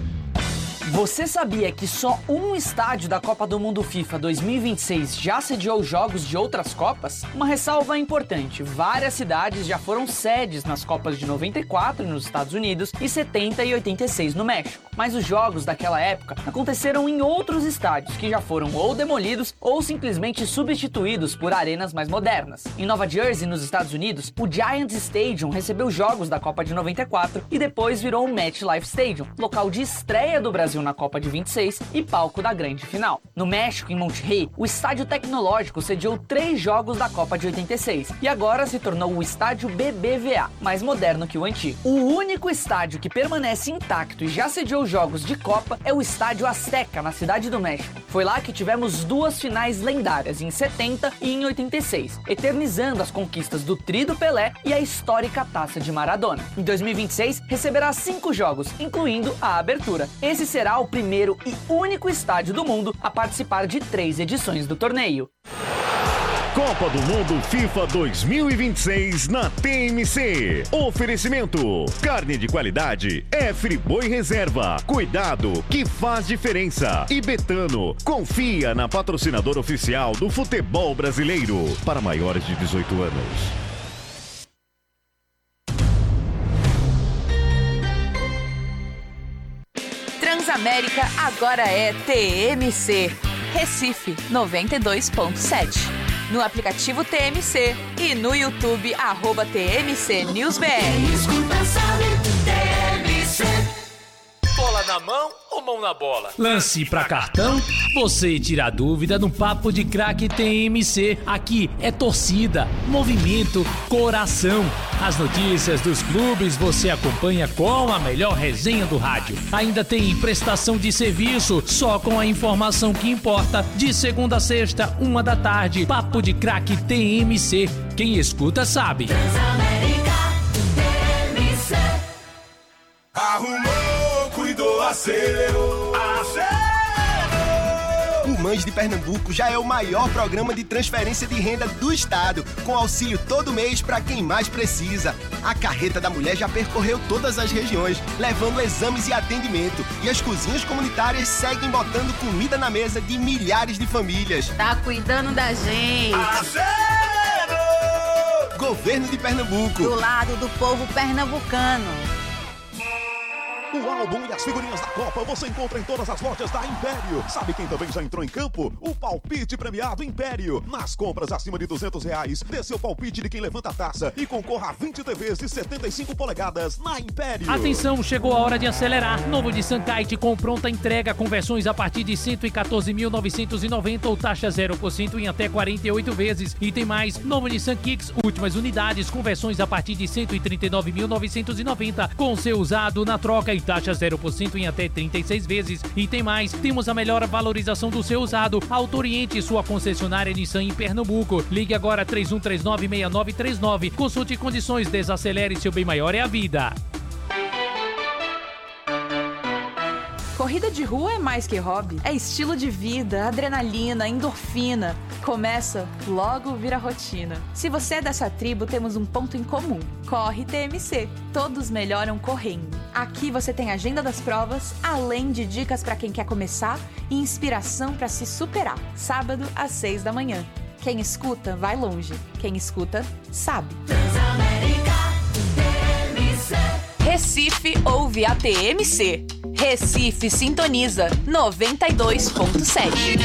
Você sabia que só um estádio da Copa do Mundo FIFA dois mil e vinte e seis já sediou jogos de outras Copas? Uma ressalva importante, várias cidades já foram sedes nas Copas de noventa e quatro nos Estados Unidos e setenta e oitenta e seis no México. Mas os jogos daquela época aconteceram em outros estádios que já foram ou demolidos ou simplesmente substituídos por arenas mais modernas. Em Nova Jersey, nos Estados Unidos, o Giants Stadium recebeu jogos da Copa de noventa e quatro e depois virou o MetLife Stadium, local de estreia do Brasil na Copa de vinte e seis e palco da grande final. No México, em Monterrey, o Estádio Tecnológico sediou três jogos da Copa de oitenta e seis e agora se tornou o Estádio B B V A, mais moderno que o antigo. O único estádio que permanece intacto e já sediou jogos de Copa é o Estádio Azteca, na Cidade do México. Foi lá que tivemos duas finais lendárias, em setenta e em oitenta e seis, eternizando as conquistas do Tri do Pelé e a histórica Taça de Maradona. Em dois mil e vinte e seis, receberá cinco jogos, incluindo a abertura. Esse será o primeiro e único estádio do mundo a participar de três edições do torneio. Copa do Mundo FIFA dois mil e vinte e seis na T M C. Oferecimento: carne de qualidade é Friboi Reserva. Cuidado que faz diferença. E Betano, confia na patrocinadora oficial do futebol brasileiro. Para maiores de dezoito anos. Transamérica agora é T M C. Recife noventa e dois ponto sete. No aplicativo T M C e no YouTube, arroba T M C News B R. Quem escuta sabe, T M C. Bola na mão ou mão na bola? Lance pra cartão? Você tira a dúvida no Papo de Craque T M C. Aqui é torcida, movimento, coração. As notícias dos clubes você acompanha com a melhor resenha do rádio. Ainda tem prestação de serviço, só com a informação que importa. De segunda a sexta, uma da tarde. Papo de Craque T M C. Quem escuta sabe. Transamérica T M C. Arrumou, cuidou, acelerou, acelerou. O Mães de Pernambuco já é o maior programa de transferência de renda do estado, com auxílio todo mês para quem mais precisa. A Carreta da Mulher já percorreu todas as regiões, levando exames e atendimento. E as cozinhas comunitárias seguem botando comida na mesa de milhares de famílias. Tá cuidando da gente. Acelerou! Governo de Pernambuco. Do lado do povo pernambucano. O álbum e as figurinhas da Copa você encontra em todas as lojas da Império. Sabe quem também já entrou em campo? O palpite premiado Império. Nas compras acima de duzentos reais, dê seu palpite de quem levanta a taça e concorra a vinte T Vs de setenta e cinco polegadas na Império. Atenção, chegou a hora de acelerar. Novo Nissan Kite com pronta entrega, conversões a partir de cento e quatorze mil novecentos e noventa ou taxa zero por cento em até quarenta e oito vezes. E tem mais, novo Nissan Kicks, últimas unidades, conversões a partir de cento e trinta e nove mil novecentos e noventa, com seu usado na troca e taxa zero por cento em até trinta e seis vezes. E tem mais, temos a melhor valorização do seu usado. Autoriente sua concessionária Nissan em Pernambuco. Ligue agora três um três nove, seis nove três nove. Consulte condições, desacelere, seu bem maior é a vida. Corrida de rua é mais que hobby. É estilo de vida, adrenalina, endorfina. Começa, logo vira rotina. Se você é dessa tribo, temos um ponto em comum. Corre T M C. Todos melhoram correndo. Aqui você tem agenda das provas, além de dicas para quem quer começar e inspiração para se superar. Sábado às seis da manhã. Quem escuta, vai longe. Quem escuta, sabe. Transamérica T M C. Recife ouve a T M C. Recife sintoniza noventa e dois ponto sete.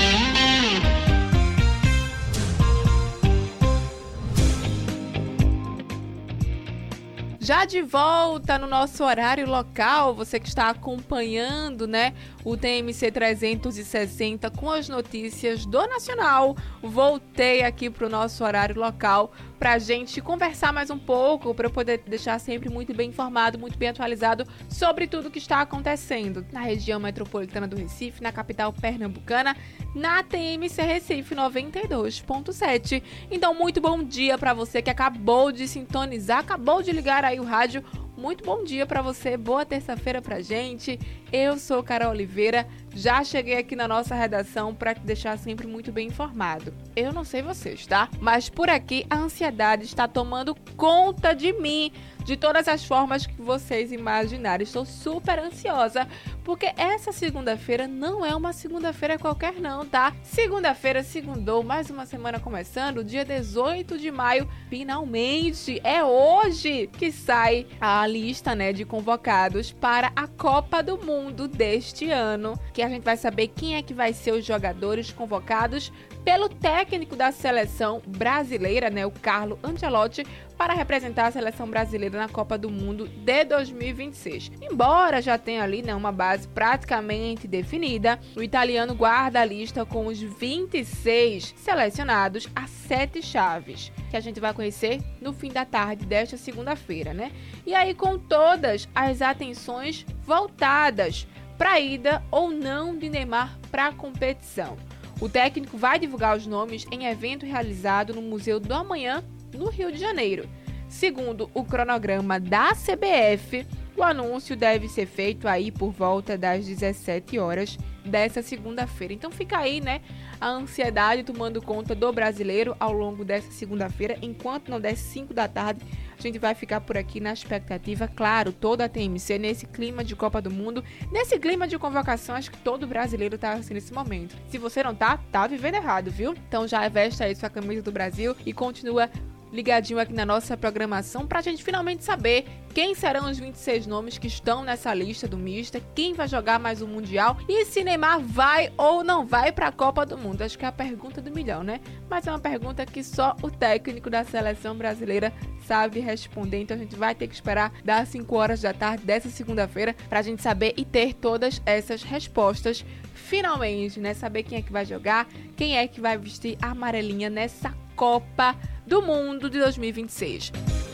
Já de volta no nosso horário local, você que está acompanhando, né, o T M C trezentos e sessenta com as notícias do Nacional. Voltei aqui para o nosso horário local para a gente conversar mais um pouco, para eu poder deixar sempre muito bem informado, muito bem atualizado sobre tudo que está acontecendo na região metropolitana do Recife, na capital pernambucana, na T M C Recife noventa e dois ponto sete. Então, muito bom dia para você que acabou de sintonizar, acabou de ligar aí o rádio. Muito bom dia para você, boa terça-feira pra gente. Eu sou Carol Oliveira, já cheguei aqui na nossa redação para te deixar sempre muito bem informado. Eu não sei vocês, tá? Mas por aqui a ansiedade está tomando conta de mim, de todas as formas que vocês imaginarem. Estou super ansiosa, porque essa segunda-feira não é uma segunda-feira qualquer não, tá? Segunda-feira, segundou, mais uma semana começando, dia dezoito de maio, finalmente, é hoje que sai a lista, né, de convocados para a Copa do Mundo deste ano, que a gente vai saber quem é que vai ser os jogadores convocados pelo técnico da seleção brasileira, né, o Carlo Ancelotti, para representar a seleção brasileira na Copa do Mundo de dois mil e vinte e seis. Embora já tenha ali, né, uma base praticamente definida, o italiano guarda a lista com os vinte e seis selecionados a sete chaves, que a gente vai conhecer no fim da tarde desta segunda-feira, né? E aí com todas as atenções voltadas para a ida ou não de Neymar para a competição. O técnico vai divulgar os nomes em evento realizado no Museu do Amanhã, no Rio de Janeiro. Segundo o cronograma da C B F, o anúncio deve ser feito aí por volta das dezessete horas dessa segunda-feira. Então fica aí, né, a ansiedade tomando conta do brasileiro ao longo dessa segunda-feira. Enquanto não der cinco da tarde, a gente vai ficar por aqui na expectativa, claro, toda a T M C nesse clima de Copa do Mundo, nesse clima de convocação. Acho que todo brasileiro tá assim nesse momento. Se você não tá, tá vivendo errado, viu? Então já veste aí sua camisa do Brasil e continua ligadinho aqui na nossa programação pra gente finalmente saber quem serão os vinte e seis nomes que estão nessa lista do Mister, quem vai jogar mais um Mundial e se Neymar vai ou não vai pra Copa do Mundo. Acho que é a pergunta do milhão, né? Mas é uma pergunta que só o técnico da seleção brasileira sabe responder, então a gente vai ter que esperar das cinco horas da tarde dessa segunda-feira pra gente saber e ter todas essas respostas finalmente, né? Saber quem é que vai jogar, quem é que vai vestir a amarelinha nessa Copa do Mundo de dois mil e vinte e seis.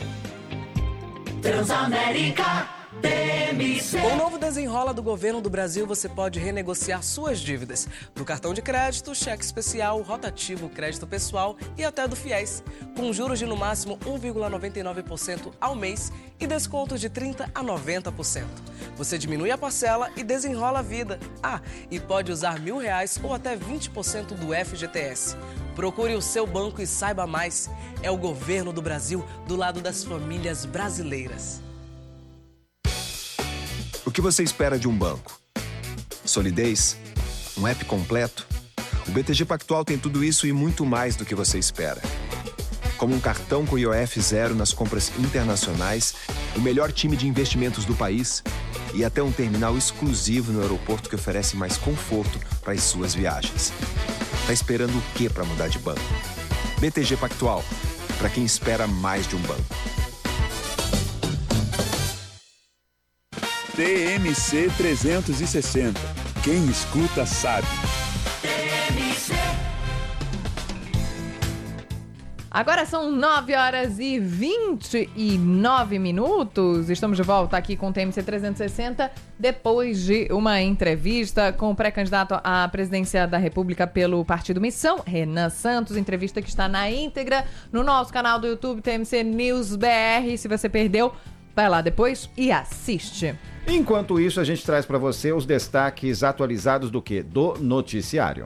Transamérica T M C. Com o novo desenrola do governo do Brasil, você pode renegociar suas dívidas do cartão de crédito, cheque especial, rotativo, crédito pessoal e até do FIES, com juros de no máximo um vírgula noventa e nove por cento ao mês e descontos de trinta por cento a noventa por cento. Você diminui a parcela e desenrola a vida. Ah, e pode usar mil reais ou até vinte por cento do F G T S. Procure o seu banco e saiba mais. É o governo do Brasil do lado das famílias brasileiras. O que você espera de um banco? Solidez? Um app completo? O B T G Pactual tem tudo isso e muito mais do que você espera. Como um cartão com I O F zero nas compras internacionais, o melhor time de investimentos do país e até um terminal exclusivo no aeroporto que oferece mais conforto para as suas viagens. Tá esperando o quê para mudar de banco? B T G Pactual, para quem espera mais de um banco. T M C trezentos e sessenta. Quem escuta sabe. Agora são nove horas e vinte e nove minutos. Estamos de volta aqui com o T M C trezentos e sessenta, depois de uma entrevista com o pré-candidato à presidência da República pelo Partido Missão, Renan Santos. Entrevista que está na íntegra no nosso canal do YouTube, T M C News B R. Se você perdeu, Vai lá depois e assiste. Enquanto isso, a gente traz para você os destaques atualizados do quê? Do noticiário.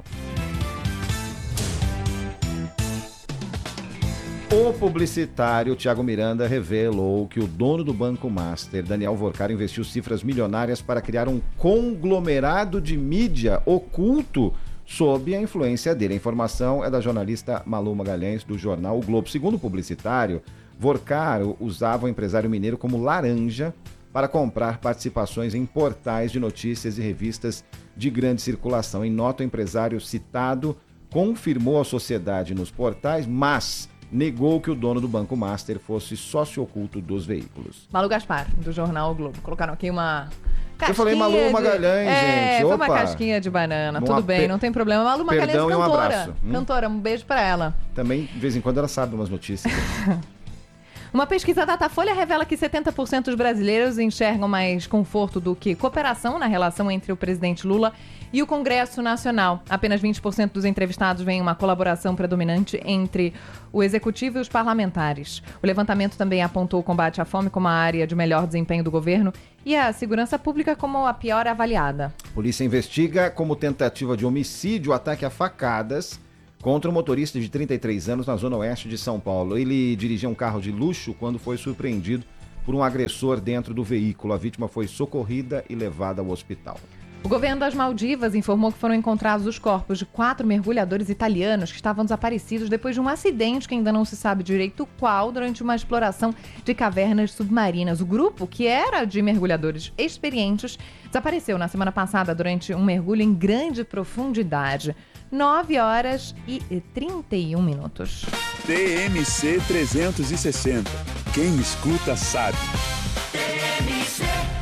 O publicitário Thiago Miranda revelou que o dono do Banco Master, Daniel Vorcar, investiu cifras milionárias para criar um conglomerado de mídia oculto sob a influência dele. A informação é da jornalista Malu Magalhães, do jornal O Globo. Segundo o publicitário, Vorcar usava o empresário mineiro como laranja para comprar participações em portais de notícias e revistas de grande circulação. Em nota, o empresário citado confirmou a sociedade nos portais, mas negou que o dono do Banco Master fosse sócio oculto dos veículos. Malu Gaspar, do jornal O Globo. Colocaram aqui uma... Eu falei Malu Magalhães, de... é, gente. Foi Opa. uma casquinha de banana. Um Tudo bem, pe... não tem problema. Malu Magalhães, Perdão cantora. E um abraço. Hum? Cantora, um beijo pra ela. Também, de vez em quando, ela sabe umas notícias. Uma pesquisa da Datafolha revela que setenta por cento dos brasileiros enxergam mais conforto do que cooperação na relação entre o presidente Lula e o Congresso Nacional. Apenas vinte por cento dos entrevistados veem uma colaboração predominante entre o executivo e os parlamentares. O levantamento também apontou o combate à fome como a área de melhor desempenho do governo e a segurança pública como a pior avaliada. Polícia investiga como tentativa de homicídio o ataque a facadas contra um motorista de trinta e três anos na zona oeste de São Paulo. Ele dirigia um carro de luxo quando foi surpreendido por um agressor dentro do veículo. A vítima foi socorrida e levada ao hospital. O governo das Maldivas informou que foram encontrados os corpos de quatro mergulhadores italianos que estavam desaparecidos depois de um acidente que ainda não se sabe direito qual, durante uma exploração de cavernas submarinas. O grupo, que era de mergulhadores experientes, desapareceu na semana passada durante um mergulho em grande profundidade. nove horas e trinta e um minutos. T M C trezentos e sessenta. Quem escuta sabe. T M C.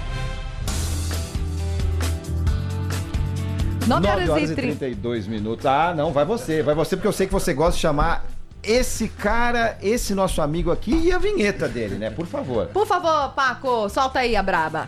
nove horas e trinta e dois minutos. Ah, não, vai você, vai você, porque eu sei que você gosta de chamar esse cara, esse nosso amigo aqui e a vinheta dele, né? Por favor. Por favor, Paco, solta aí a braba.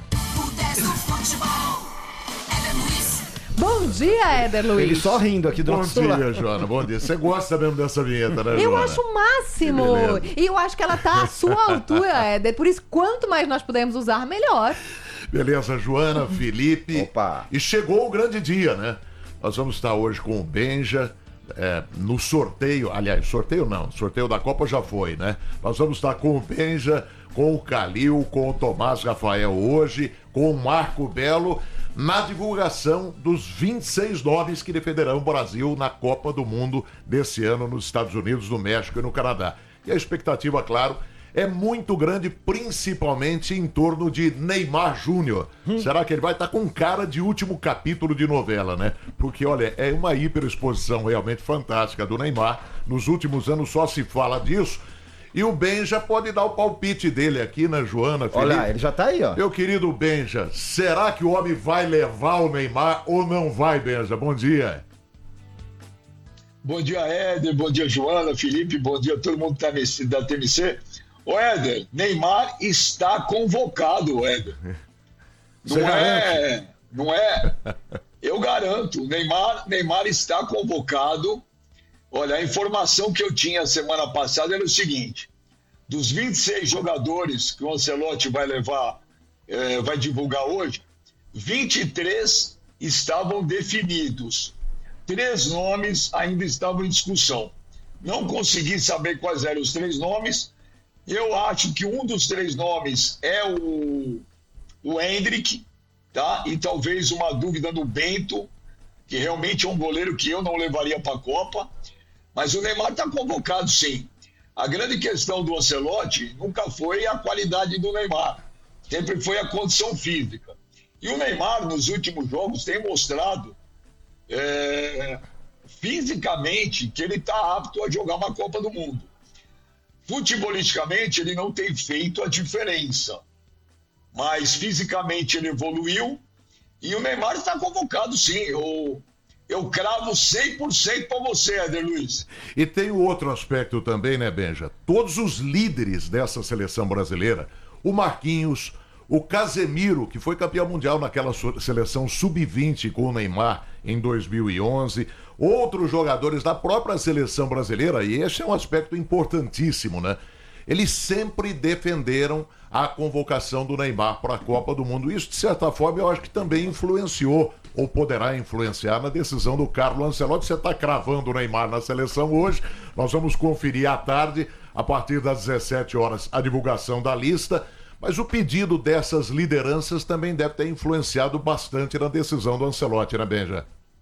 Bom dia, Éder Luiz. Ele só rindo aqui do Bom nosso dia, lado. Joana. Bom dia. Você gosta mesmo dessa vinheta, né, Eu Joana? acho o máximo. E eu acho que ela tá à sua altura, Éder. Por isso, quanto mais nós pudermos usar, melhor. Beleza, Joana, Felipe. Opa. E chegou o grande dia, né? Nós vamos estar hoje com o Benja é, no sorteio. Aliás, sorteio não. Sorteio da Copa já foi, né? Nós vamos estar com o Benja, com o Calil, com o Tomás Rafael hoje, com o Marco Belo, na divulgação dos vinte e seis nomes que defenderão o Brasil na Copa do Mundo desse ano nos Estados Unidos, no México e no Canadá. E a expectativa, claro, é muito grande, principalmente em torno de Neymar Júnior. Hum. Será que ele vai estar com cara de último capítulo de novela, né? Porque, olha, é uma hiperexposição realmente fantástica do Neymar. Nos últimos anos só se fala disso. E o Benja pode dar o palpite dele aqui, né, Joana? Felipe? Olha, ele já tá aí, ó. Meu querido Benja, será que o homem vai levar o Neymar ou não vai, Benja? Bom dia. Bom dia, Éder. Bom dia, Joana, Felipe. Bom dia a todo mundo que tá nesse, da T M C. Ô, Éder, Neymar está convocado, Éder. Não é, não é... Eu garanto, Neymar, Neymar está convocado. Olha, a informação que eu tinha semana passada era o seguinte: dos vinte e seis jogadores que o Ancelotti vai levar, eh, vai divulgar hoje, vinte e três estavam definidos. Três nomes ainda estavam em discussão. Não consegui saber quais eram os três nomes. Eu acho que um dos três nomes é o, o Hendrick, tá? E talvez uma dúvida no Bento, que realmente é um goleiro que eu não levaria para a Copa. Mas o Neymar está convocado, sim. A grande questão do Ancelotti nunca foi a qualidade do Neymar. Sempre foi a condição física. E o Neymar, nos últimos jogos, tem mostrado é, fisicamente que ele está apto a jogar uma Copa do Mundo. Futebolisticamente, ele não tem feito a diferença. Mas fisicamente ele evoluiu e o Neymar está convocado, sim. Eu... Eu cravo cem por cento para você, Éder Luiz. E tem o outro aspecto também, né, Benja? Todos os líderes dessa seleção brasileira, o Marquinhos, o Casemiro, que foi campeão mundial naquela seleção sub vinte com o Neymar em dois mil e onze, outros jogadores da própria seleção brasileira, e esse é um aspecto importantíssimo, né? eles sempre defenderam a convocação do Neymar para a Copa do Mundo. Isso, de certa forma, eu acho que também influenciou, ou poderá influenciar, na decisão do Carlo Ancelotti. Você está cravando o Neymar na seleção hoje, nós vamos conferir à tarde, a partir das dezessete horas, a divulgação da lista, mas o pedido dessas lideranças também deve ter influenciado bastante na decisão do Ancelotti, né, Benja?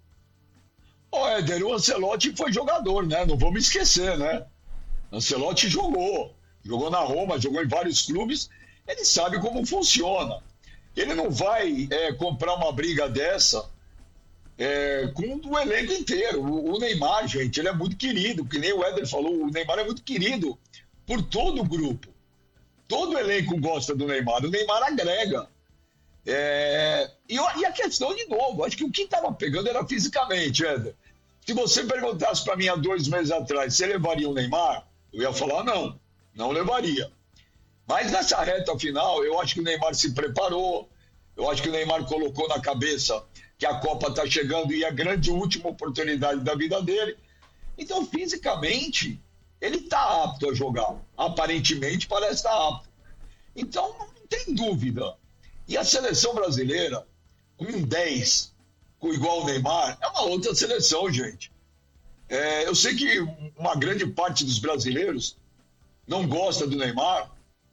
Ô, Éder, o Ancelotti foi jogador, né? Não vamos esquecer, né? Ancelotti jogou. Jogou na Roma, jogou em vários clubes. Ele sabe como funciona. Ele não vai é, comprar uma briga dessa é, com o elenco inteiro. O, o Neymar, gente, ele é muito querido. Que nem o Éder falou, o Neymar é muito querido por todo o grupo. Todo o elenco gosta do Neymar. O Neymar agrega. É, e, e a questão, de novo, acho que o que estava pegando era fisicamente, Éder. Se você perguntasse para mim há dois meses atrás se levaria o Neymar, eu ia falar não, não levaria. Mas nessa reta final, eu acho que o Neymar se preparou, eu acho que o Neymar colocou na cabeça que a Copa está chegando e é a grande última oportunidade da vida dele. Então, fisicamente, ele está apto a jogar. Aparentemente, parece estar apto. Então, não tem dúvida. E a seleção brasileira, com um dez, com igual o Neymar, é uma outra seleção, gente. É, eu sei que uma grande parte dos brasileiros não gosta do Neymar.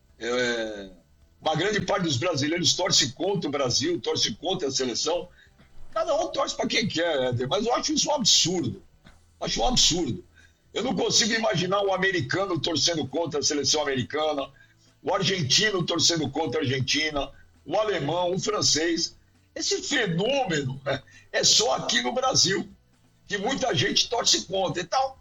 É, uma grande parte dos brasileiros torce contra o Brasil, torce contra a seleção. Cada um torce para quem quer, Éder, mas eu acho isso um absurdo. Acho um absurdo. Eu não consigo imaginar um americano torcendo contra a seleção americana, o argentino torcendo contra a Argentina, o alemão, o francês. Esse fenômeno, né, é só aqui no Brasil, que muita gente torce contra. Então,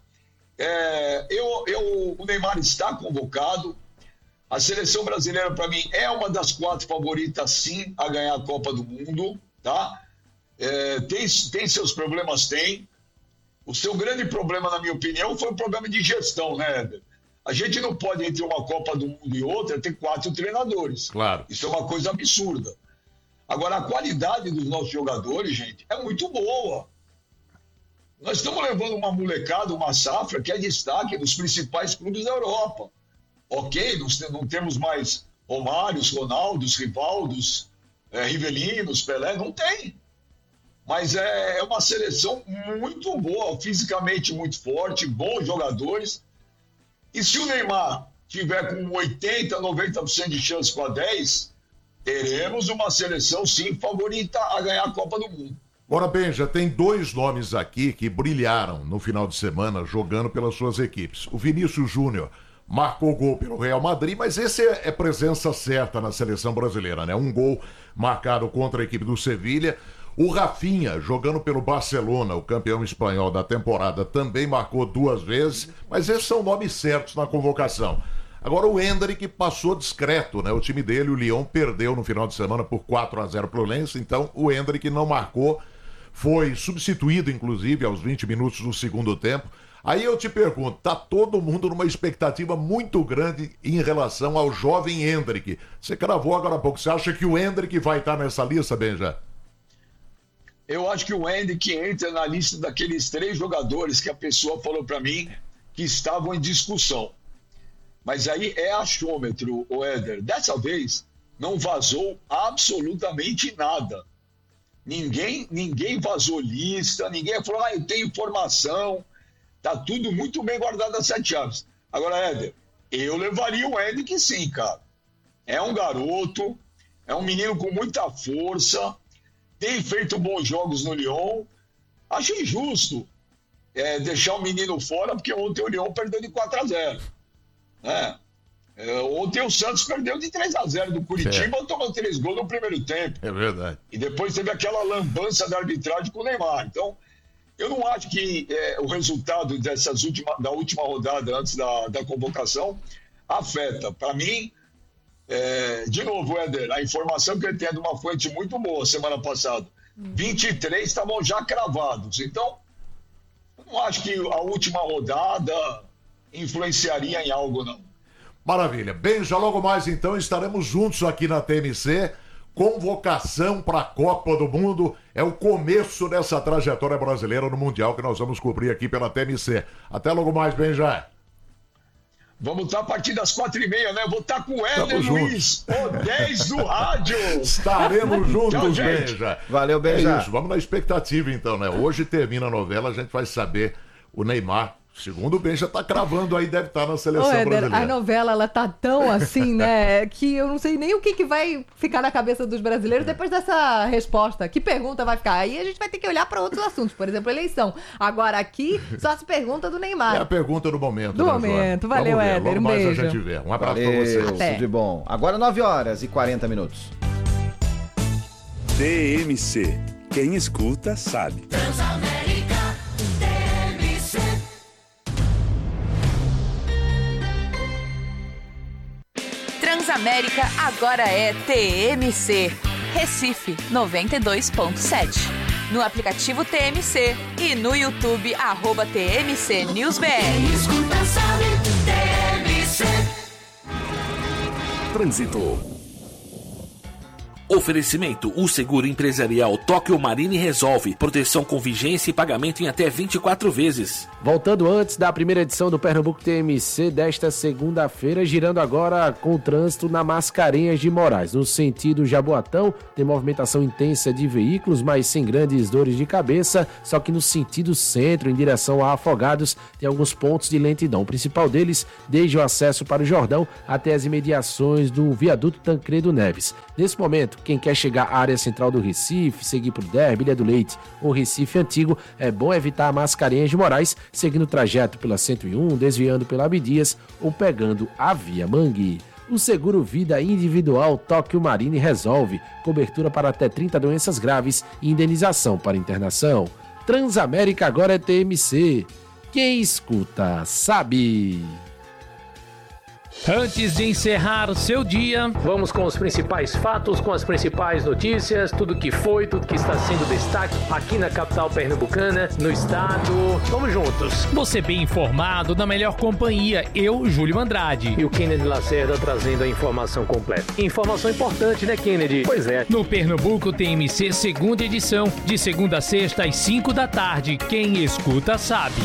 é, eu, eu, o Neymar está convocado. A seleção brasileira, para mim, é uma das quatro favoritas, sim, a ganhar a Copa do Mundo. Tá? É, tem, tem seus problemas, tem. O seu grande problema, na minha opinião, foi o problema de gestão, né, Éder? A gente não pode, entre uma Copa do Mundo e outra, ter quatro treinadores. Claro. Isso é uma coisa absurda. Agora, a qualidade dos nossos jogadores, gente, é muito boa. Nós estamos levando uma molecada, uma safra, que é destaque nos principais clubes da Europa. Ok, nós não temos mais Romários, Ronaldos, Rivaldos, é, Rivelinos, Pelé, não tem. Mas é, é uma seleção muito boa, fisicamente muito forte, bons jogadores. E se o Neymar tiver com oitenta, noventa por cento de chance com a dez, teremos uma seleção, sim, favorita a ganhar a Copa do Mundo. Ora bem, já tem dois nomes aqui que brilharam no final de semana jogando pelas suas equipes. O Vinícius Júnior marcou gol pelo Real Madrid, mas esse é, é presença certa na seleção brasileira, né? Um gol marcado contra a equipe do Sevilha. O Rafinha, jogando pelo Barcelona, o campeão espanhol da temporada, também marcou duas vezes, mas esses são nomes certos na convocação. Agora o Endrick passou discreto, né? O time dele, o Lyon, perdeu no final de semana por quatro a zero pro Lens, então o Endrick não marcou, foi substituído, inclusive, aos vinte minutos do segundo tempo. Aí eu te pergunto, tá todo mundo numa expectativa muito grande em relação ao jovem Endrick. Você cravou agora há pouco, você acha que o Endrick vai estar nessa lista, Benja? Eu acho que o Endrick entra na lista daqueles três jogadores que a pessoa falou para mim que estavam em discussão. Mas aí é achômetro, o Éder. Dessa vez não vazou absolutamente nada. Ninguém, ninguém vazou lista, ninguém falou, ah, eu tenho informação. Tá tudo muito bem guardado a sete anos. Agora, Éder, eu levaria o Endrick sim, cara. É um garoto, é um menino com muita força, tem feito bons jogos no Lyon. Acho injusto é, deixar o menino fora, porque ontem o Lyon perdeu de quatro a zero. É. É, ontem o Santos perdeu de três a zero do Curitiba, é. Tomou três gols no primeiro tempo. É verdade. E depois teve aquela lambança da arbitragem com o Neymar. Então, eu não acho que é, o resultado dessas última, da última rodada antes da, da convocação afeta. Para mim, é, de novo, Éder, a informação que eu tenho é de uma fonte muito boa semana passada. vinte e três estavam já cravados. Então, eu não acho que a última rodada influenciaria em algo, não. Maravilha. Bem, já logo mais então estaremos juntos aqui na T M C. Convocação para a Copa do Mundo é o começo dessa trajetória brasileira no Mundial que nós vamos cobrir aqui pela T M C. Até logo mais, Benja. Vamos estar a partir das quatro e meia, né? Vou estar com o Éder Tamo Luiz, o dez do rádio. Estaremos juntos, Tchau, gente. Benja. Valeu, Benja. É isso, vamos na expectativa então, né? Hoje termina a novela, a gente vai saber o Neymar. Segundo o Benja, tá cravando aí, deve estar na seleção Ô, Éder, brasileira. a novela, ela tá tão assim, né, que eu não sei nem o que, que vai ficar na cabeça dos brasileiros depois dessa resposta. Que pergunta vai ficar? Aí a gente vai ter que olhar para outros assuntos, por exemplo, eleição. Agora aqui, só se pergunta do Neymar. É a pergunta do momento, Do né, momento. Joana? Valeu, Vamos ver, Éder, logo um mais beijo. a gente vê. Um abraço Valeu, pra vocês. tudo de bom. Agora nove horas e quarenta minutos. T M C. Quem escuta, sabe. Transamérica T M C. Transamérica agora é T M C. Recife noventa e dois ponto sete. No aplicativo T M C e no YouTube, arroba T M C News B R. Quem escuta sabe, T M C. Trânsito. Oferecimento: o seguro empresarial Tóquio Marine resolve. Proteção com vigência e pagamento em até vinte e quatro vezes. Voltando antes da primeira edição do Pernambuco T M C desta segunda-feira, girando agora com o trânsito na Mascarenhas de Moraes. No sentido Jaboatão, tem movimentação intensa de veículos, mas sem grandes dores de cabeça. Só que no sentido centro, em direção a Afogados, tem alguns pontos de lentidão. O principal deles, desde o acesso para o Jordão até as imediações do viaduto Tancredo Neves. Nesse momento, quem quer chegar à área central do Recife, seguir por Derby, Ilha do Leite ou Recife Antigo, é bom evitar a Mascarenhas de Moraes, seguindo o trajeto pela cento e um, desviando pela Abdias ou pegando a Via Mangue. O seguro vida individual Tóquio Marine resolve. Cobertura para até trinta doenças graves e indenização para internação. Transamérica agora é T M C. Quem escuta, sabe. Antes de encerrar o seu dia, vamos com os principais fatos, com as principais notícias, tudo que foi, tudo que está sendo destaque aqui na capital pernambucana, no estado. Vamos juntos. Você bem informado, na melhor companhia, eu, Júlio Andrade. E o Kennedy Lacerda trazendo a informação completa. Informação importante, né, Kennedy? Pois é. No Pernambuco T M C, segunda edição, de segunda a sexta às cinco da tarde. Quem escuta sabe.